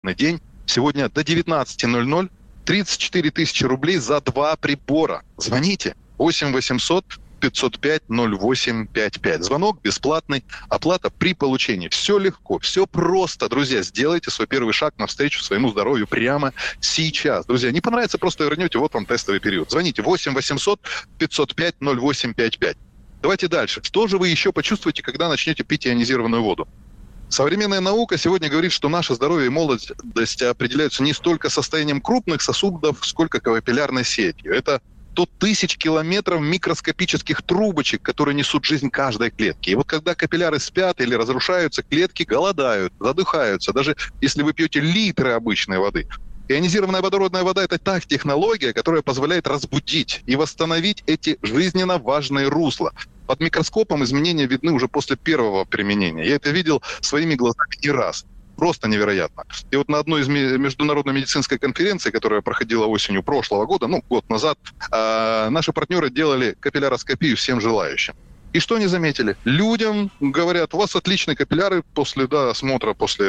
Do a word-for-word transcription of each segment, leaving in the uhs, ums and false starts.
бесплатный день. Сегодня до девятнадцати ноль-ноль тридцать четыре тысячи рублей за два прибора. Звоните восемь восемьсот пятьсот пять ноль восемь пять пять. Звонок бесплатный, оплата при получении. Все легко, все просто. Друзья, сделайте свой первый шаг навстречу своему здоровью прямо сейчас. Друзья, не понравится, просто вернете, вот вам тестовый период. Звоните восемь восемьсот пятьсот пять ноль восемь пять пять. Давайте дальше. Что же вы еще почувствуете, когда начнете пить ионизированную воду? Современная наука сегодня говорит, что наше здоровье и молодость определяются не столько состоянием крупных сосудов, сколько капиллярной сетью. Это то тысяч километров микроскопических трубочек, которые несут жизнь каждой клетки. И вот когда капилляры спят или разрушаются, клетки голодают, задыхаются, даже если вы пьете литры обычной воды. Ионизированная водородная вода – это та технология, которая позволяет разбудить и восстановить эти жизненно важные русла. Под микроскопом изменения видны уже после первого применения. Я это видел своими глазами не раз. Просто невероятно. И вот на одной из международной медицинской конференций, которая проходила осенью прошлого года, ну, год назад, э, наши партнеры делали капилляроскопию всем желающим. И что они заметили? Людям говорят, у вас отличные капилляры после да, осмотра, после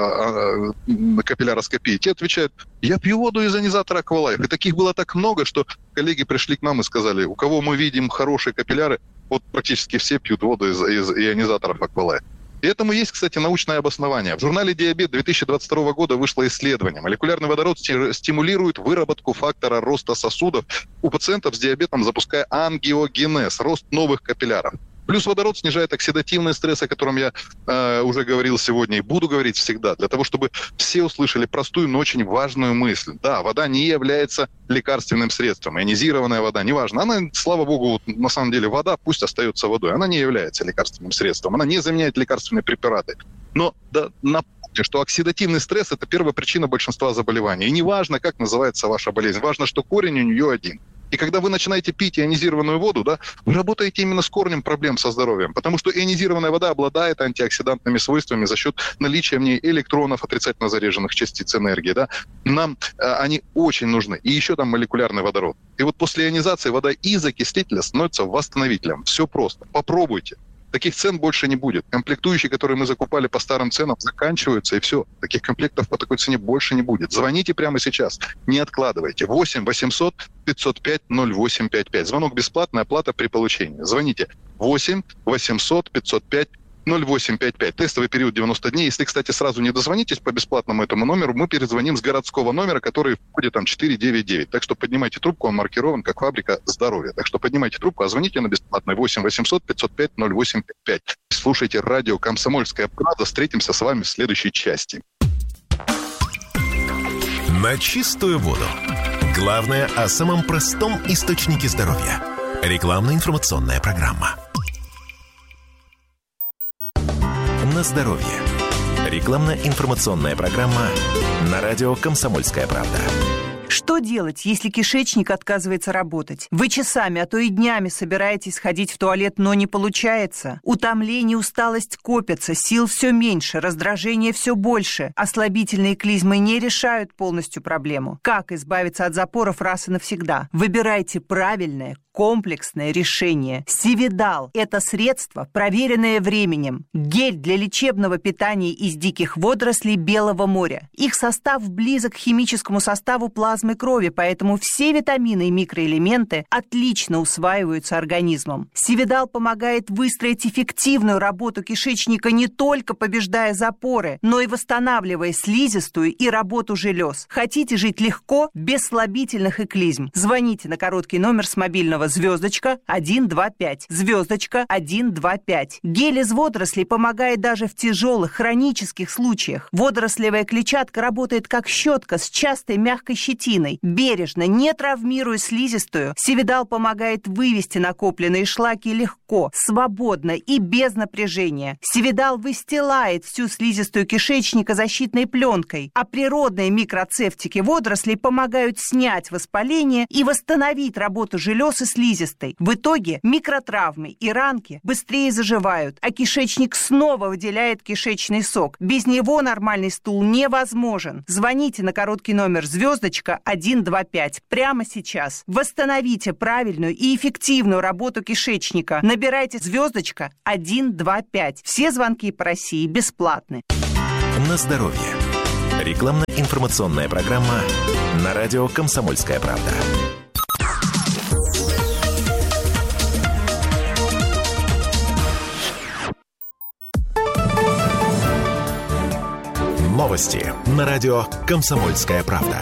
э, э, капилляроскопии. Те отвечают, я пью воду из ионизатора Aqualife. И таких было так много, что коллеги пришли к нам и сказали, у кого мы видим хорошие капилляры, вот практически все пьют воду из, из ионизаторов Aqualife. И этому есть, кстати, научное обоснование. В журнале «Диабет» две тысячи двадцать второго года вышло исследование. Молекулярный водород стимулирует выработку фактора роста сосудов у пациентов с диабетом, запуская ангиогенез, рост новых капилляров. Плюс водород снижает оксидативный стресс, о котором я э, уже говорил сегодня и буду говорить всегда, для того, чтобы все услышали простую, но очень важную мысль. Да, вода не является лекарственным средством. Ионизированная вода, неважно. Она, слава богу, вот, на самом деле вода пусть остается водой. Она не является лекарственным средством. Она не заменяет лекарственные препараты. Но да, напомню, что оксидативный стресс – это первая причина большинства заболеваний. И неважно, как называется ваша болезнь. Важно, что корень у нее один. И когда вы начинаете пить ионизированную воду, да, вы работаете именно с корнем проблем со здоровьем, потому что ионизированная вода обладает антиоксидантными свойствами за счет наличия в ней электронов, отрицательно заряженных частиц энергии. Да. Нам э, они очень нужны. И еще там молекулярный водород. И вот после ионизации вода из окислителя становится восстановителем. Все просто. Попробуйте. Таких цен больше не будет. Комплектующие, которые мы закупали по старым ценам, заканчиваются, и все. Таких комплектов по такой цене больше не будет. Звоните прямо сейчас. Не откладывайте. восемь восемьсот пятьсот пять ноль восемь пять пять. Звонок бесплатный, оплата при получении. Звоните восемь восемьсот пятьсот пять ноль восемь пять пять. Тестовый период девяносто дней. Если, кстати, сразу не дозвонитесь по бесплатному этому номеру, мы перезвоним с городского номера, который в коде там четыре девять девять. Так что поднимайте трубку, он маркирован как фабрика здоровья. Так что поднимайте трубку, а звоните на бесплатный восемь восемьсот пятьсот пять ноль восемь пять пять. Слушайте радио «Комсомольская правда». Встретимся с вами в следующей части. На чистую воду. Главное о самом простом источнике здоровья. Рекламно-информационная программа. На здоровье. Рекламно-информационная программа на радио «Комсомольская правда». Что делать, если кишечник отказывается работать? Вы часами, а то и днями собираетесь сходить в туалет, но не получается. Утомление, усталость копятся, сил все меньше, раздражение все больше. Ослабительные клизмы не решают полностью проблему. Как избавиться от запоров раз и навсегда? Выбирайте правильное, комплексное решение. Сивидал – это средство, проверенное временем. Гель для лечебного питания из диких водорослей Белого моря. Их состав близок к химическому составу плазмы крови, поэтому все витамины и микроэлементы отлично усваиваются организмом. Сивидал помогает выстроить эффективную работу кишечника, не только побеждая запоры, но и восстанавливая слизистую и работу желез. Хотите жить легко, без слабительных и клизм? Звоните на короткий номер с мобильного звездочка один два пять. Звездочка один два пять. Гель из водорослей помогает даже в тяжелых хронических случаях. Водорослевая клетчатка работает как щетка с частой мягкой щетиной. Бережно, не травмируя слизистую, Сивидал помогает вывести накопленные шлаки легко, свободно и без напряжения. Сивидал выстилает всю слизистую кишечника защитной пленкой, а природные микроцефтики водорослей помогают снять воспаление и восстановить работу желез и слизистой. В итоге микротравмы и ранки быстрее заживают, а кишечник снова выделяет кишечный сок. Без него нормальный стул невозможен. Звоните на короткий номер звездочка один два пять прямо сейчас. Восстановите правильную и эффективную работу кишечника. Набирайте звездочка один два пять. Все звонки по России бесплатны. На здоровье. Рекламно-информационная программа на радио «Комсомольская правда». Новости на радио «Комсомольская правда».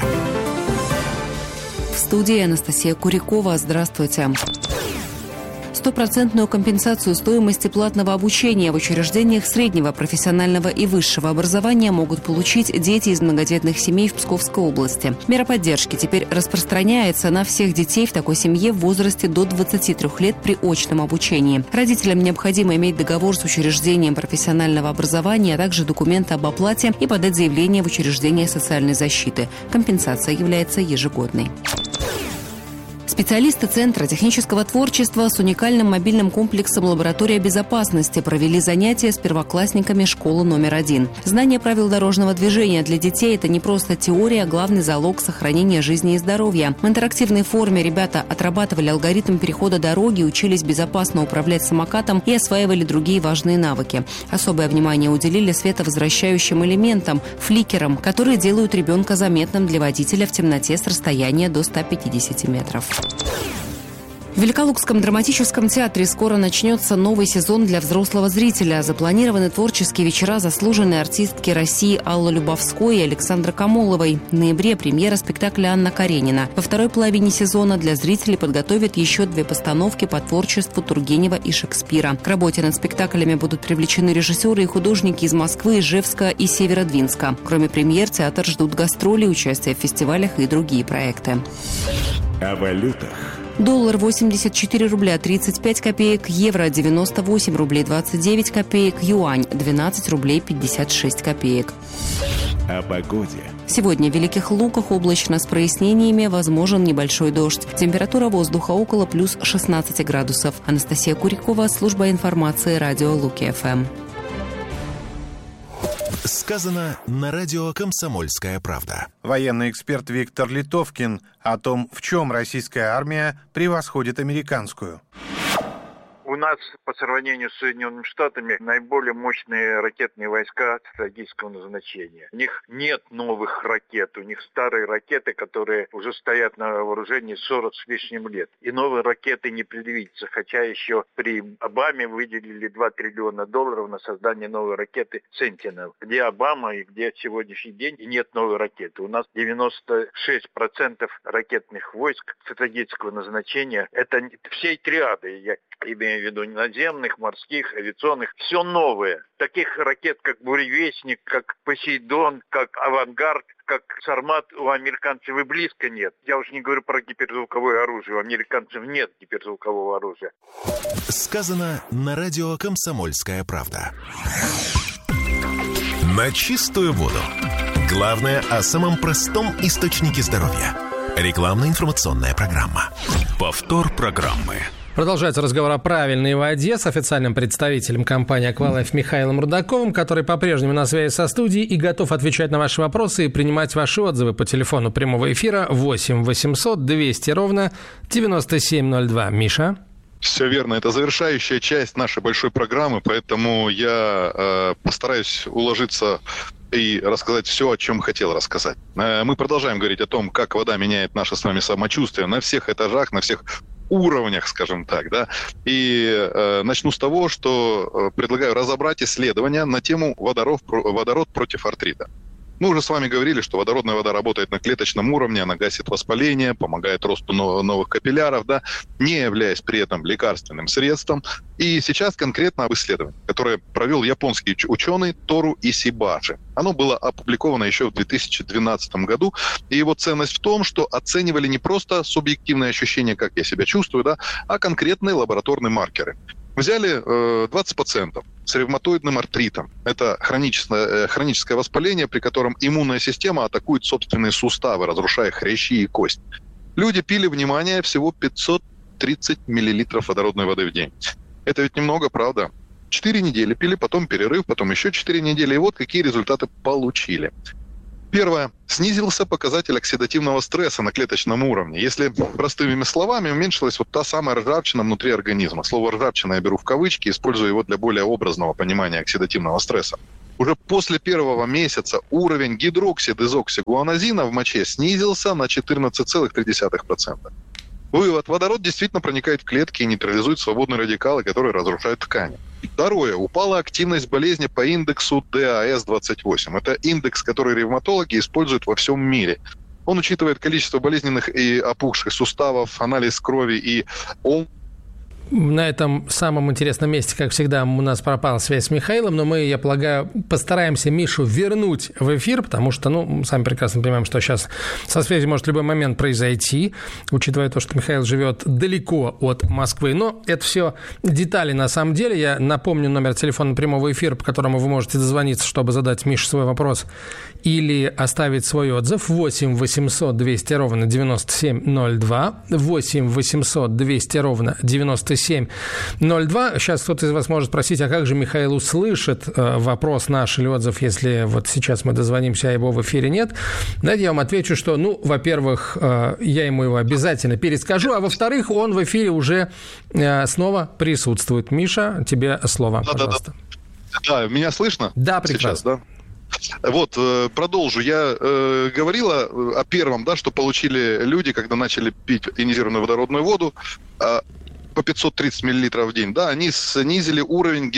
В студии Анастасия Курякова. Здравствуйте. Стопроцентную компенсацию стоимости платного обучения в учреждениях среднего, профессионального и высшего образования могут получить дети из многодетных семей в Псковской области. Мера поддержки теперь распространяется на всех детей в такой семье в возрасте до двадцати трёх лет при очном обучении. Родителям необходимо иметь договор с учреждением профессионального образования, а также документы об оплате и подать заявление в учреждение социальной защиты. Компенсация является ежегодной. Специалисты Центра технического творчества с уникальным мобильным комплексом «Лаборатория безопасности» провели занятия с первоклассниками школы номер один. Знание правил дорожного движения для детей – это не просто теория, а главный залог сохранения жизни и здоровья. В интерактивной форме ребята отрабатывали алгоритм перехода дороги, учились безопасно управлять самокатом и осваивали другие важные навыки. Особое внимание уделили световозвращающим элементам – фликерам, которые делают ребенка заметным для водителя в темноте с расстояния до ста пятидесяти метров. В Великолукском драматическом театре скоро начнется новый сезон для взрослого зрителя. Запланированы творческие вечера заслуженной артистки России Аллы Любовской и Александры Камоловой. В ноябре премьера спектакля «Анна Каренина». Во второй половине сезона для зрителей подготовят еще две постановки по творчеству Тургенева и Шекспира. К работе над спектаклями будут привлечены режиссеры и художники из Москвы, Ижевска и Северодвинска. Кроме премьер, театр ждут гастроли, участие в фестивалях и другие проекты. О валютах. Доллар восемьдесят четыре рубля тридцать пять копеек, евро девяносто восемь рублей двадцать девять копеек, юань двенадцать рублей пятьдесят шесть копеек. О погоде. Сегодня в Великих Луках облачно с прояснениями, возможен небольшой дождь. Температура воздуха около плюс шестнадцати градусов. Анастасия Курякова, служба информации, радио Луки-ФМ. Сказано на радио «Комсомольская правда». Военный эксперт Виктор Литовкин о том, в чем российская армия превосходит американскую. У нас по сравнению с Соединенными Штатами наиболее мощные ракетные войска стратегического назначения. У них нет новых ракет, у них старые ракеты, которые уже стоят на вооружении сорок с лишним лет. И новые ракеты не предвидится, хотя еще при Обаме выделили два триллиона долларов на создание новой ракеты «Сентинел». Где Обама и где сегодняшний день и нет новой ракеты. У нас девяносто шесть процентов ракетных войск стратегического назначения. Это всей триады, я имею в виду наземных, морских, авиационных, все новое. Таких ракет, как «Буревестник», как «Посейдон», как «Авангард», как «Сармат» у американцев и близко нет. Я уж не говорю про гиперзвуковое оружие. У американцев нет гиперзвукового оружия. Сказано на радио «Комсомольская правда». На чистую воду. Главное о самом простом источнике здоровья. Рекламно-информационная программа. Повтор программы. Продолжается разговор о правильной воде с официальным представителем компании «Аквалайф» Михаилом Рудаковым, который по-прежнему на связи со студией и готов отвечать на ваши вопросы и принимать ваши отзывы по телефону прямого эфира восемь восемьсот двести ровно девяносто семь ноль два. Миша? Все верно. Это завершающая часть нашей большой программы, поэтому я э, постараюсь уложиться и рассказать все, о чем хотел рассказать. Э, мы продолжаем говорить о том, как вода меняет наше с вами самочувствие на всех этажах, на всех уровнях, скажем так, да. И э, начну с того, что э, предлагаю разобрать исследования на тему водород, водород против артрита. Мы уже с вами говорили, что водородная вода работает на клеточном уровне, она гасит воспаление, помогает росту новых капилляров, да, не являясь при этом лекарственным средством. И сейчас конкретно об исследовании, которое провел японский ученый Тору Исибаши. Оно было опубликовано еще в две тысячи двенадцатом году, и его ценность в том, что оценивали не просто субъективные ощущения, как я себя чувствую, да, а конкретные лабораторные маркеры. Взяли э, двадцать пациентов с ревматоидным артритом. Это хроническое, э, хроническое воспаление, при котором иммунная система атакует собственные суставы, разрушая хрящи и кость. Люди пили, внимание, всего пятьсот тридцать миллилитров водородной воды в день. Это ведь немного, правда? Четыре недели пили, потом перерыв, потом еще четыре недели. И вот какие результаты получили. Первое. Снизился показатель оксидативного стресса на клеточном уровне. Если простыми словами, уменьшилась вот та самая ржавчина внутри организма. Слово «ржавчина» я беру в кавычки, использую его для более образного понимания оксидативного стресса. Уже после первого месяца уровень гидроксидезоксигуанозина в моче снизился на четырнадцать целых три десятых процента. Вывод. Водород действительно проникает в клетки и нейтрализует свободные радикалы, которые разрушают ткани. Второе. Упала активность болезни по индексу ди эй эс двадцать восемь. Это индекс, который ревматологи используют во всем мире. Он учитывает количество болезненных и опухших суставов, анализ крови и он. На этом самом интересном месте, как всегда, у нас пропала связь с Михаилом, но мы, я полагаю, постараемся Мишу вернуть в эфир, потому что, ну, сами прекрасно понимаем, что сейчас со связью может в любой момент произойти, учитывая то, что Михаил живет далеко от Москвы. Но это все детали на самом деле. Я напомню номер телефона прямого эфира, по которому вы можете дозвониться, чтобы задать Мише свой вопрос или оставить свой отзыв. восемь восемьсот двести ровно девяносто семь ноль два. восемь восемьсот двести ровно девяносто семь ноль два. Сейчас кто-то из вас может спросить, а как же Михаил услышит э, вопрос наш или отзыв, если вот сейчас мы дозвонимся, а его в эфире нет? Знаете, я вам отвечу, что, ну, во-первых, э, я ему его обязательно перескажу, а во-вторых, он в эфире уже э, снова присутствует. Миша, тебе слово, да, пожалуйста. Да, да. да, меня слышно? Да, прекрасно. Сейчас, да? Вот, продолжу. Я э, говорила о первом, да, что получили люди, когда начали пить ионизированную водородную воду э, по пятьсот тридцать миллилитров в день. Да, они снизили уровень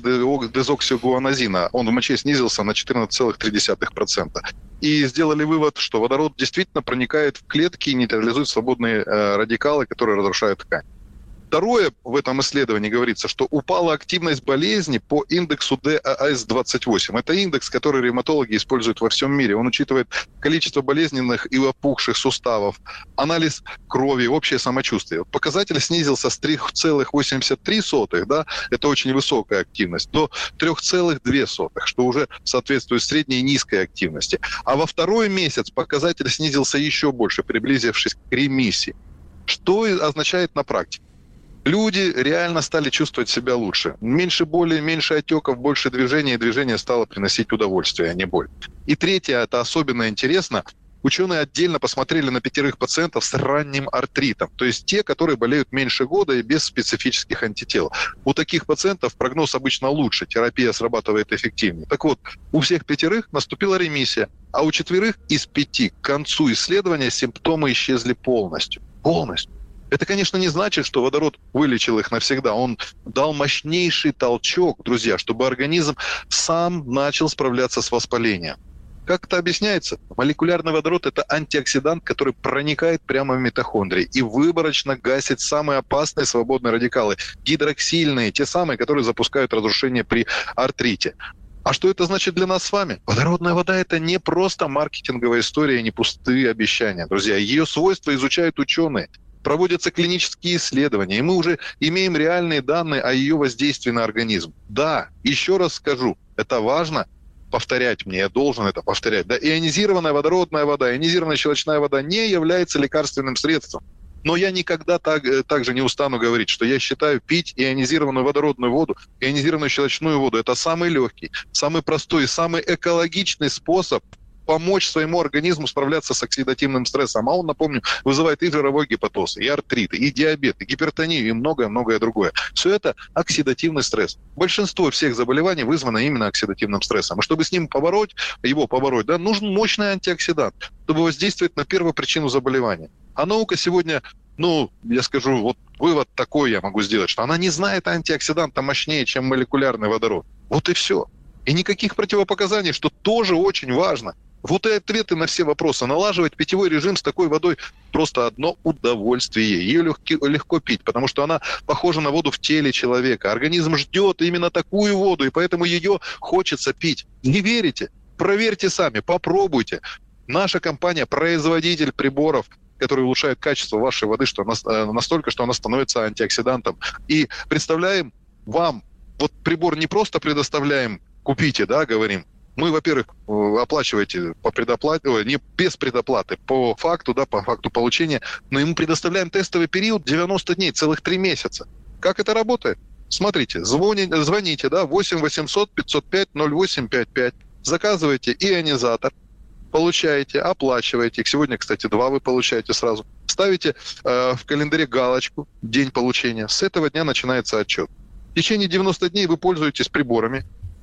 гидроксидезоксигуанозина. Он в моче снизился на четырнадцать целых три десятых процента. И сделали вывод, что водород действительно проникает в клетки и нейтрализует свободные э, радикалы, которые разрушают ткань. Второе, в этом исследовании говорится, что упала активность болезни по индексу ди эй эс двадцать восемь. Это индекс, который ревматологи используют во всем мире. Он учитывает количество болезненных и опухших суставов, анализ крови, общее самочувствие. Показатель снизился с три целых восемьдесят три сотых, да, это очень высокая активность, до три целых две сотых, что уже соответствует средней и низкой активности. А во второй месяц показатель снизился еще больше, приблизившись к ремиссии. Что означает на практике? Люди реально стали чувствовать себя лучше. Меньше боли, меньше отеков, больше движения, и движение стало приносить удовольствие, а не боль. И третье, это особенно интересно, ученые отдельно посмотрели на пятерых пациентов с ранним артритом, то есть те, которые болеют меньше года и без специфических антител. У таких пациентов прогноз обычно лучше, терапия срабатывает эффективнее. Так вот, у всех пятерых наступила ремиссия, а у четверых из пяти к концу исследования симптомы исчезли полностью. Полностью. Это, конечно, не значит, что водород вылечил их навсегда. Он дал мощнейший толчок, друзья, чтобы организм сам начал справляться с воспалением. Как это объясняется? Молекулярный водород – это антиоксидант, который проникает прямо в митохондрии и выборочно гасит самые опасные свободные радикалы, гидроксильные, те самые, которые запускают разрушение при артрите. А что это значит для нас с вами? Водородная вода – это не просто маркетинговая история, не пустые обещания, друзья. Ее свойства изучают ученые. Проводятся клинические исследования, и мы уже имеем реальные данные о ее воздействии на организм. Да, еще раз скажу, это важно повторять мне, я должен это повторять. Да, ионизированная водородная вода, ионизированная щелочная вода не является лекарственным средством. Но я никогда так, так же не устану говорить, что я считаю пить ионизированную водородную воду, ионизированную щелочную воду – это самый легкий, самый простой и самый экологичный способ помочь своему организму справляться с оксидативным стрессом. А он, напомню, вызывает и жировой гепатоз, и артрит, и диабет, и гипертонию, и многое-многое другое. Все это оксидативный стресс. Большинство всех заболеваний вызвано именно оксидативным стрессом. И чтобы с ним побороть, его побороть, да, нужен мощный антиоксидант, чтобы воздействовать на первую причину заболевания. А наука сегодня, ну, я скажу, вот вывод такой я могу сделать, что она не знает антиоксиданта мощнее, чем молекулярный водород. Вот и все. И никаких противопоказаний, что тоже очень важно. Вот и ответы на все вопросы. Налаживать питьевой режим с такой водой просто одно удовольствие. Ее легко, легко пить, потому что она похожа на воду в теле человека. Организм ждет именно такую воду, и поэтому ее хочется пить. Не верите? Проверьте сами, попробуйте. Наша компания – производитель приборов, которые улучшают качество вашей воды, что она, настолько, что она становится антиоксидантом. И представляем вам, вот прибор не просто предоставляем, купите, да, говорим. Мы, во-первых, оплачиваете по предоплате, не без предоплаты, по факту, да, по факту получения, но ему предоставляем тестовый период девяносто дней, целых три месяца. Как это работает? Смотрите, звоните, звоните, да, восемь восемьсот пятьсот пять ноль восемь пять пять, заказываете ионизатор, получаете, оплачиваете. Их сегодня, кстати, два вы получаете сразу. Ставите э, в календаре галочку «День получения». С этого дня начинается отчет. В течение девяноста дней вы пользуетесь приборами,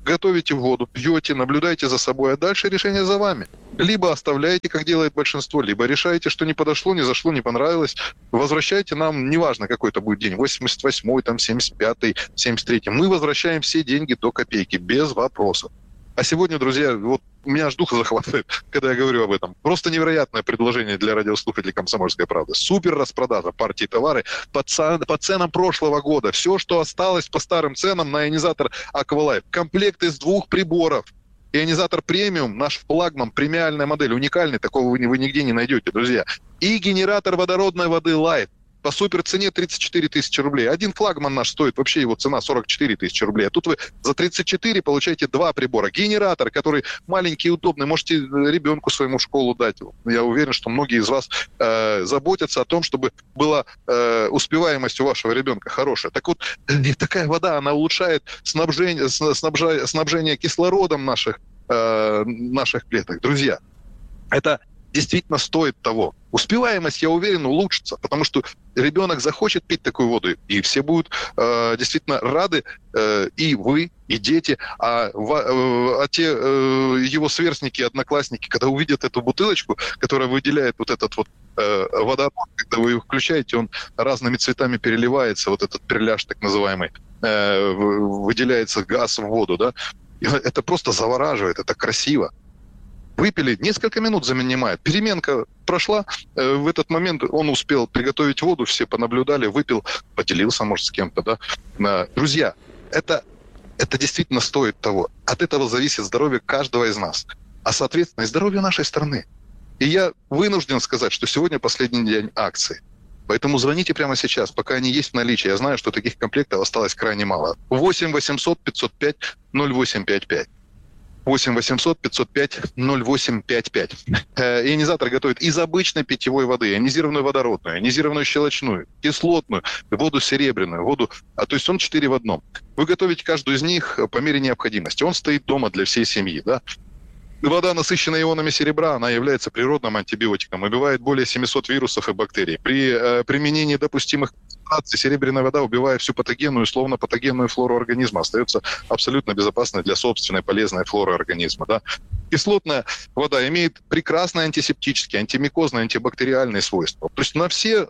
готовите воду, пьете, наблюдайте за собой, а дальше решение за вами. Либо оставляете, как делает большинство, либо решаете, что не подошло, не зашло, не понравилось, возвращайте нам, неважно, какой это будет день, восемьдесят восьмой, там, семьдесят пятый, семьдесят третий, мы возвращаем все деньги до копейки, без вопросов. А сегодня, друзья, вот меня аж дух захватывает, когда я говорю об этом. Просто невероятное предложение для радиослушателей «Комсомольской правды». Супер распродажа партии товары по, ц... по ценам прошлого года. Все, что осталось по старым ценам на ионизатор Aqualife. Комплект из двух приборов. Ионизатор премиум, наш флагман, премиальная модель, уникальный, такого вы, вы нигде не найдете, друзья. И генератор водородной воды Light. По супер цене тридцать четыре тысячи рублей. Один флагман наш стоит, вообще его цена сорок четыре тысячи рублей. А тут вы за тридцать четыре получаете два прибора. Генератор, который маленький и удобный. Можете ребенку своему в школу дать. Я уверен, что многие из вас э, заботятся о том, чтобы была э, успеваемость у вашего ребенка хорошая. Так вот, такая вода, она улучшает снабжение, снабжа, снабжение кислородом наших, э, наших клеток. Друзья, это действительно стоит того. Успеваемость, я уверен, улучшится, потому что ребенок захочет пить такую воду, и все будут э, действительно рады, э, и вы, и дети, а, в, э, а те э, его сверстники, одноклассники, когда увидят эту бутылочку, которая выделяет вот этот вот э, водород, когда вы его включаете, он разными цветами переливается, вот этот перляж так называемый, э, выделяется газ в воду, да, и это просто завораживает, это красиво. Выпили, несколько минут занимает. Переменка прошла, э, в этот момент он успел приготовить воду, все понаблюдали, выпил, поделился, может, с кем-то, да. Э, друзья, это, это действительно стоит того. От этого зависит здоровье каждого из нас, а, соответственно, и здоровье нашей страны. И я вынужден сказать, что сегодня последний день акции. Поэтому звоните прямо сейчас, пока они есть в наличии. Я знаю, что таких комплектов осталось крайне мало. восемь восемьсот пятьсот пять ноль восемь пять пять. восемь восемьсот пятьсот пять ноль восемь пять пять. Ионизатор готовит из обычной питьевой воды, ионизированную водородную, ионизированную щелочную, кислотную, воду серебряную, воду... А, то есть он четыре в одном. Вы готовите каждую из них по мере необходимости. Он стоит дома для всей семьи, да? Вода, насыщенная ионами серебра, она является природным антибиотиком, убивает более семьсот вирусов и бактерий. При э, применении допустимых концентраций серебряная вода убивает всю патогенную, условно патогенную флору организма, остается абсолютно безопасной для собственной полезной флоры организма. Да? Кислотная вода имеет прекрасные антисептические, антимикозные, антибактериальные свойства. То есть на все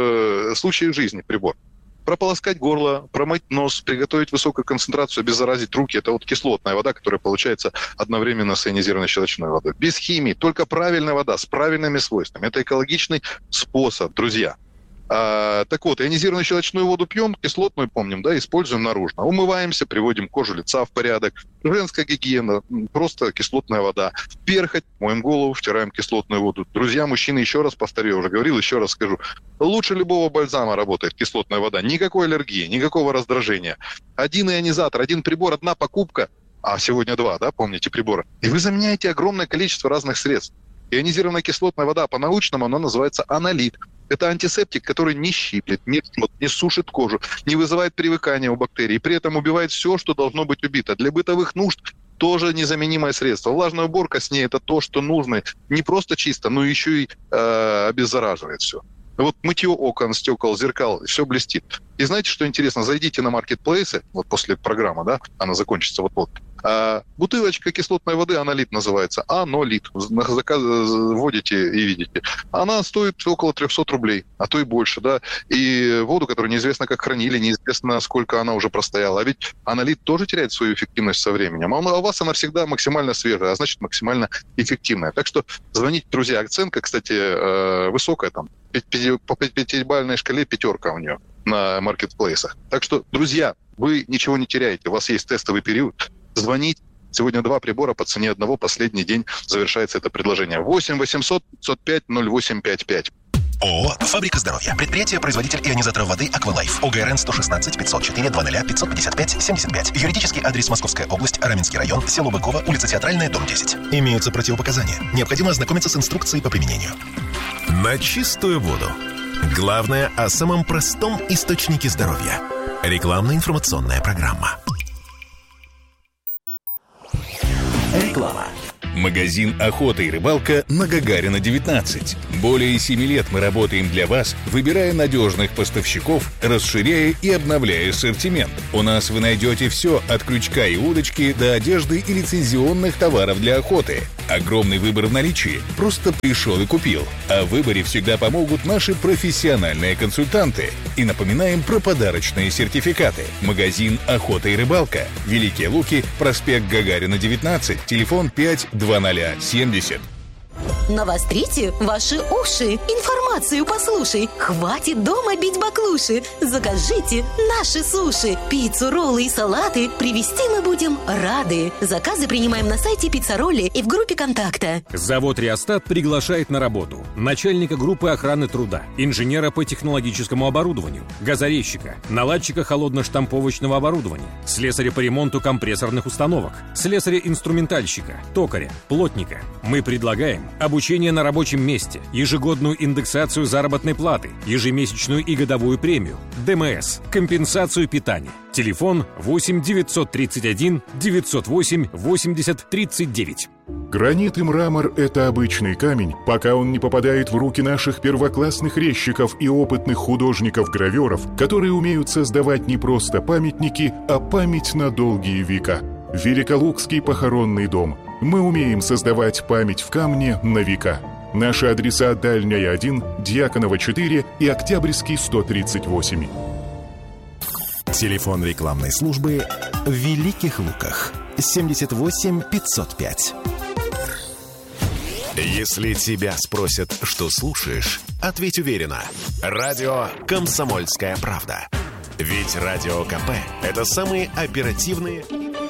э, случаи жизни прибор. Прополоскать горло, промыть нос, приготовить высокую концентрацию, обеззаразить руки. Это вот кислотная вода, которая получается одновременно с ионизированной щелочной водой. Без химии, только правильная вода с правильными свойствами. Это экологичный способ, друзья. А, так вот, ионизированную щелочную воду пьем, кислотную помним, да, используем наружно. Умываемся, приводим кожу лица в порядок. Женская гигиена, просто кислотная вода. Перхоть, моем голову, втираем кислотную воду. Друзья, мужчины, еще раз повторю, я уже говорил, еще раз скажу. Лучше любого бальзама работает кислотная вода. Никакой аллергии, никакого раздражения. Один ионизатор, один прибор, одна покупка, а сегодня два, да, помните, прибора. И вы заменяете огромное количество разных средств. Ионизированная кислотная вода, по-научному она называется анолит. Это антисептик, который не щиплет, не, не сушит кожу, не вызывает привыкания у бактерий, при этом убивает все, что должно быть убито. Для бытовых нужд тоже незаменимое средство. Влажная уборка с ней – это то, что нужно не просто чисто, но еще и э, обеззараживает все. Вот мытье окон, стекол, зеркал, все блестит. И знаете, что интересно? Зайдите на маркетплейсы, вот после программы, да, она закончится вот-вот. А, бутылочка кислотной воды, анолит называется, анолит. Заказ, вводите и видите. Она стоит около триста рублей, а то и больше, да. И воду, которую неизвестно как хранили, неизвестно сколько она уже простояла. А ведь анолит тоже теряет свою эффективность со временем. А у вас она всегда максимально свежая, а значит максимально эффективная. Так что звоните, друзья. Оценка, кстати, высокая там. По пятибалльной шкале пятерка у нее на маркетплейсах. Так что, друзья, вы ничего не теряете. У вас есть тестовый период. Звоните. Сегодня два прибора по цене одного. Последний день завершается это предложение. восемь восемьсот пятьсот пять ноль восемь пять пять. ООО «Фабрика здоровья». Предприятие-производитель ионизаторов воды «Аквалайф». ОГРН сто шестнадцать пятьсот четыре двадцать пятьсот пятьдесят пять семьдесят пять. Юридический адрес: Московская область, Раменский район, село Быково, улица Театральная, дом десять. Имеются противопоказания. Необходимо ознакомиться с инструкцией по применению. На чистую воду. Главное о самом простом источнике здоровья. Рекламно-информационная программа. Реклама. Магазин «Охота и рыбалка» на Гагарина, девятнадцать. Более семи лет мы работаем для вас, выбирая надежных поставщиков, расширяя и обновляя ассортимент. У нас вы найдете все от крючка и удочки до одежды и лицензионных товаров для охоты. Огромный выбор в наличии. Просто пришел и купил. А в выборе всегда помогут наши профессиональные консультанты. И напоминаем про подарочные сертификаты. Магазин «Охота и рыбалка». Великие Луки, проспект Гагарина, девятнадцать, телефон пять двадцать семьдесят. Навострите ваши уши. Информацию послушай. Хватит дома бить баклуши. Закажите наши суши. Пиццу, роллы и салаты привезти мы будем рады. Заказы принимаем на сайте Пиццаролли и в группе контакта. Завод «Реостат» приглашает на работу начальника группы охраны труда, инженера по технологическому оборудованию, газорезчика, наладчика холодно-штамповочного оборудования, слесаря по ремонту компрессорных установок, слесаря-инструментальщика, токаря, плотника. Мы предлагаем обучение на рабочем месте, ежегодную индексацию заработной платы, ежемесячную и годовую премию, ДМС, компенсацию питания. Телефон восемь девятьсот тридцать один девятьсот восемь восемьдесят тридцать девять. Гранит и мрамор – это обычный камень, пока он не попадает в руки наших первоклассных резчиков и опытных художников-гравёров, которые умеют создавать не просто памятники, а память на долгие века. Великолукский похоронный дом. Мы умеем создавать память в камне на века. Наши адреса: Дальняя один, Дьяконова четыре и Октябрьский сто тридцать восемь. Телефон рекламной службы в Великих Луках семьдесят восемь пятьсот пять. Если тебя спросят, что слушаешь, ответь уверенно. Радио «Комсомольская правда». Ведь Радио КП – это самые оперативные...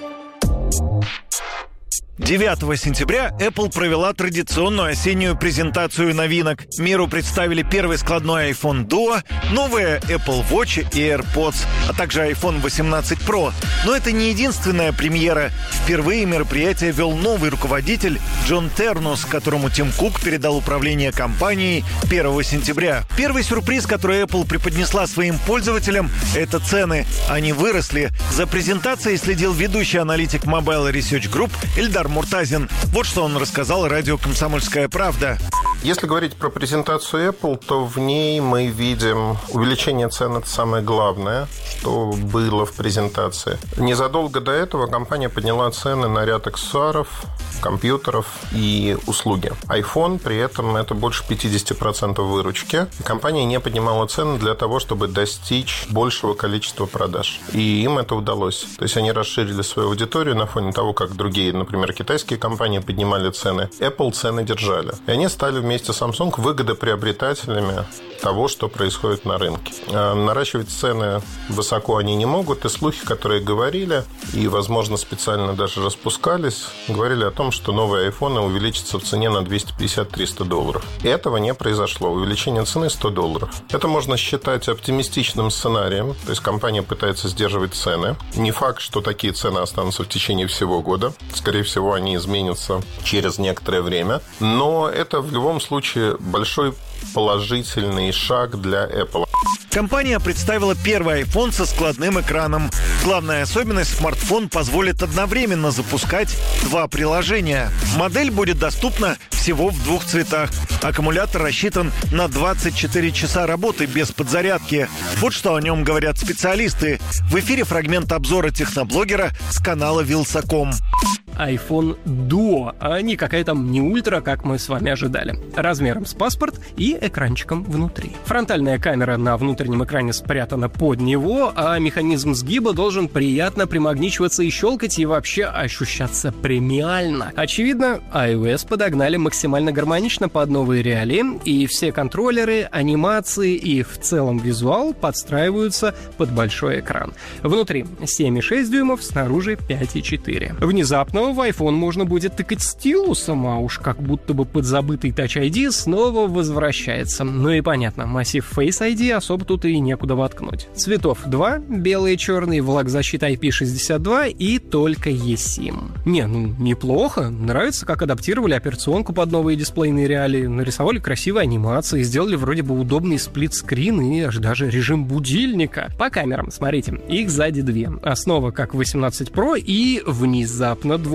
девятого сентября Apple провела традиционную осеннюю презентацию новинок. Миру представили первый складной iPhone Duo, новые Apple Watch и AirPods, а также iPhone восемнадцать Pro. Но это не единственная премьера. Впервые мероприятие вел новый руководитель Джон Тернус, которому Тим Кук передал управление компанией первого сентября. Первый сюрприз, который Apple преподнесла своим пользователям, это цены. Они выросли. За презентацией следил ведущий аналитик Mobile Research Group Эльдар Муртазин. Вот что он рассказал радио «Комсомольская правда». Если говорить про презентацию Apple, то в ней мы видим увеличение цен. Это самое главное, что было в презентации. Незадолго до этого компания подняла цены на ряд аксессуаров, компьютеров и услуги. iPhone при этом это больше пятьдесят процентов выручки. Компания не поднимала цены для того, чтобы достичь большего количества продаж. И им это удалось. То есть они расширили свою аудиторию на фоне того, как другие, например, китайские компании поднимали цены. Apple цены держали. И они стали вместе с Samsung выгодоприобретателями того, что происходит на рынке. Наращивать цены высоко они не могут, и слухи, которые говорили, и, возможно, специально даже распускались, говорили о том, что новые айфоны увеличатся в цене на двести пятьдесят - триста долларов. И этого не произошло. Увеличение цены сто долларов. Это можно считать оптимистичным сценарием, то есть компания пытается сдерживать цены. Не факт, что такие цены останутся в течение всего года. Скорее всего, они изменятся через некоторое время. Но это в любом случае большой положительный шаг для Apple. Компания представила первый iPhone со складным экраном. Главная особенность – смартфон позволит одновременно запускать два приложения. Модель будет доступна всего в двух цветах. Аккумулятор рассчитан на двадцать четыре часа работы без подзарядки. Вот что о нем говорят специалисты. В эфире фрагмент обзора техноблогера с канала Вилсаком. iPhone Duo, а не какая-то не ультра, как мы с вами ожидали. Размером с паспорт и экранчиком внутри. Фронтальная камера на внутреннем экране спрятана под него, а механизм сгиба должен приятно примагничиваться и щелкать, и вообще ощущаться премиально. Очевидно, iOS подогнали максимально гармонично под новые реалии, и все контроллеры, анимации и в целом визуал подстраиваются под большой экран. Внутри семь и шесть дюймов, снаружи пять и четыре. Внезапно в iPhone можно будет тыкать стилусом, а уж как будто бы подзабытый Touch ай ди снова возвращается. Ну и понятно, массив Face ай ди особо тут и некуда воткнуть. Цветов два, белый и черный, влагозащита ай пи шестьдесят два и только eSIM. Не, ну неплохо, нравится, как адаптировали операционку под новые дисплейные реалии, нарисовали красивые анимации, сделали вроде бы удобный сплитскрин и аж даже режим будильника. По камерам, смотрите, их сзади две. Основа как восемнадцать Pro и внезапно двух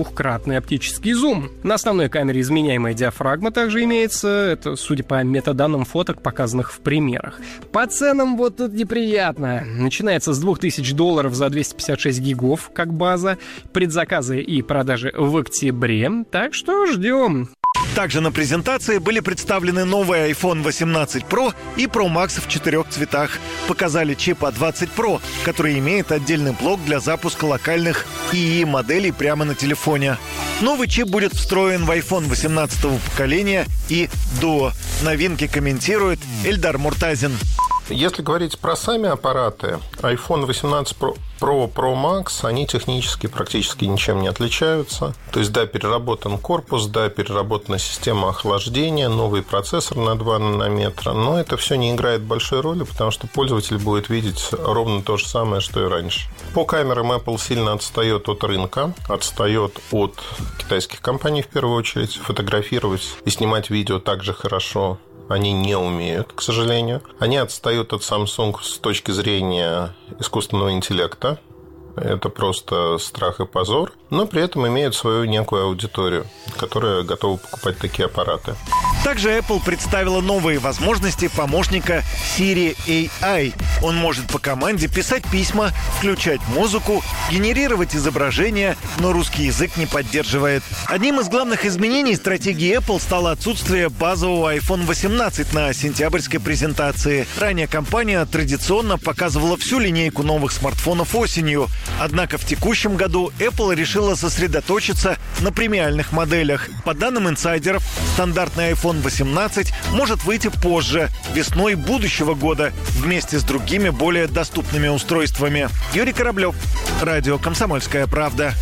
двухкратный оптический зум. На основной камере изменяемая диафрагма также имеется, это, судя по метаданным фоток, показанных в примерах. По ценам вот тут неприятно. Начинается с двух тысяч долларов за двести пятьдесят шесть гигов, как база. Предзаказы и продажи в октябре, так что ждем. Также на презентации были представлены новые айфон восемнадцать про и Pro Max в четырех цветах. Показали чип а двадцать про, который имеет отдельный блок для запуска локальных ИИ моделей прямо на телефоне. Новый чип будет встроен в айфон восемнадцатого поколения и Duo. Новинки комментирует Эльдар Муртазин. Если говорить про сами аппараты, айфон восемнадцать про, Pro, Pro Max, они технически практически ничем не отличаются. То есть, да, переработан корпус, да, переработана система охлаждения, новый процессор на два нанометра, но это все не играет большой роли, потому что пользователь будет видеть ровно то же самое, что и раньше. По камерам Apple сильно отстает от рынка, отстает от китайских компаний в первую очередь. Фотографировать и снимать видео также хорошо они не умеют, к сожалению. Они отстают от Samsung с точки зрения искусственного интеллекта. Это просто страх и позор. Но при этом имеют свою некую аудиторию, которая готова покупать такие аппараты. Также Apple представила новые возможности помощника Siri эй ай. Он может по команде писать письма, включать музыку, генерировать изображения, но русский язык не поддерживает. Одним из главных изменений стратегии Apple стало отсутствие базового айфон восемнадцать на сентябрьской презентации. Ранее компания традиционно показывала всю линейку новых смартфонов осенью. Однако в текущем году Apple решила сосредоточиться на премиальных моделях. По данным инсайдеров, стандартный айфон восемнадцать может выйти позже, весной будущего года, вместе с другими более доступными устройствами. Юрий Кораблев, радио «Комсомольская правда».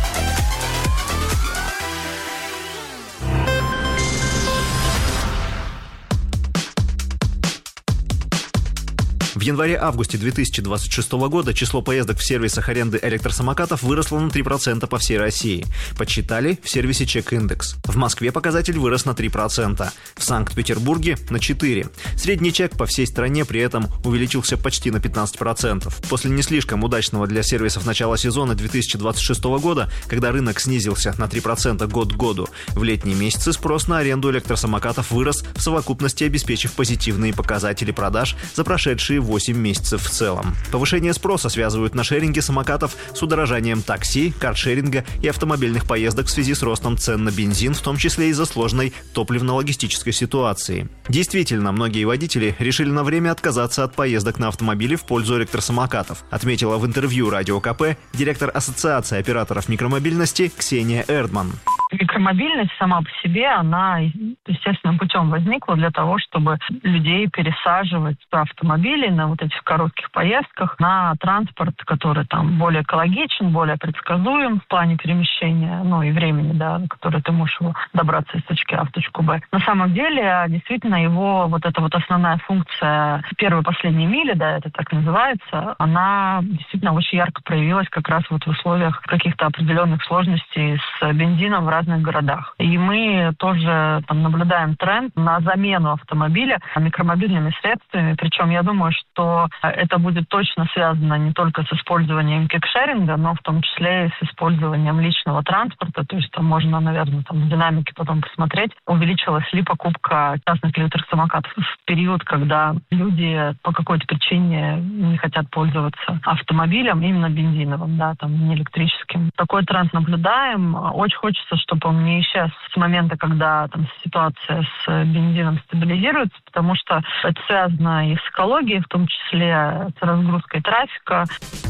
В январе-августе две тысячи двадцать шестого года число поездок в сервисах аренды электросамокатов выросло на три процента по всей России. Подсчитали в сервисе Чек-индекс. В Москве показатель вырос на три процента, в Санкт-Петербурге – на четыре процента. Средний чек по всей стране при этом увеличился почти на пятнадцать процентов. После не слишком удачного для сервисов начала сезона две тысячи двадцать шестого года, когда рынок снизился на три процента год к году, в летние месяцы спрос на аренду электросамокатов вырос, в совокупности обеспечив позитивные показатели продаж за прошедшие восемь месяцев в целом. Повышение спроса связывают на шеринге самокатов с удорожанием такси, каршеринга и автомобильных поездок в связи с ростом цен на бензин, в том числе из-за сложной топливно-логистической ситуации. Действительно, многие водители решили на время отказаться от поездок на автомобиле в пользу электросамокатов, отметила в интервью Радио КП директор Ассоциации операторов микромобильности Ксения Эрдман. Микромобильность сама по себе, она естественным путем возникла для того, чтобы людей пересаживать с автомобилей на вот этих коротких поездках на транспорт, который там более экологичен, более предсказуем в плане перемещения, ну и времени, да, на которое ты можешь его добраться из точки А в точку Б. На самом деле, действительно, его вот эта вот основная функция первой последней мили, да, это так называется, она действительно очень ярко проявилась как раз вот в условиях каких-то определенных сложностей с бензином в разных городах. И мы тоже там наблюдаем тренд на замену автомобиля микромобильными средствами. Причем я думаю, что это будет точно связано не только с использованием кикшеринга, но в том числе и с использованием личного транспорта. То есть там можно, наверное, там в динамике потом посмотреть, увеличилась ли покупка частных электросамокатов в период, когда люди по какой-то причине не хотят пользоваться автомобилем именно бензиновым, да, там не электрическим. Такой тренд наблюдаем. Очень хочется, чтобы он не исчез с момента, когда там ситуация с бензином стабилизируется, потому что это связано и с экологией, в том числе с разгрузкой трафика.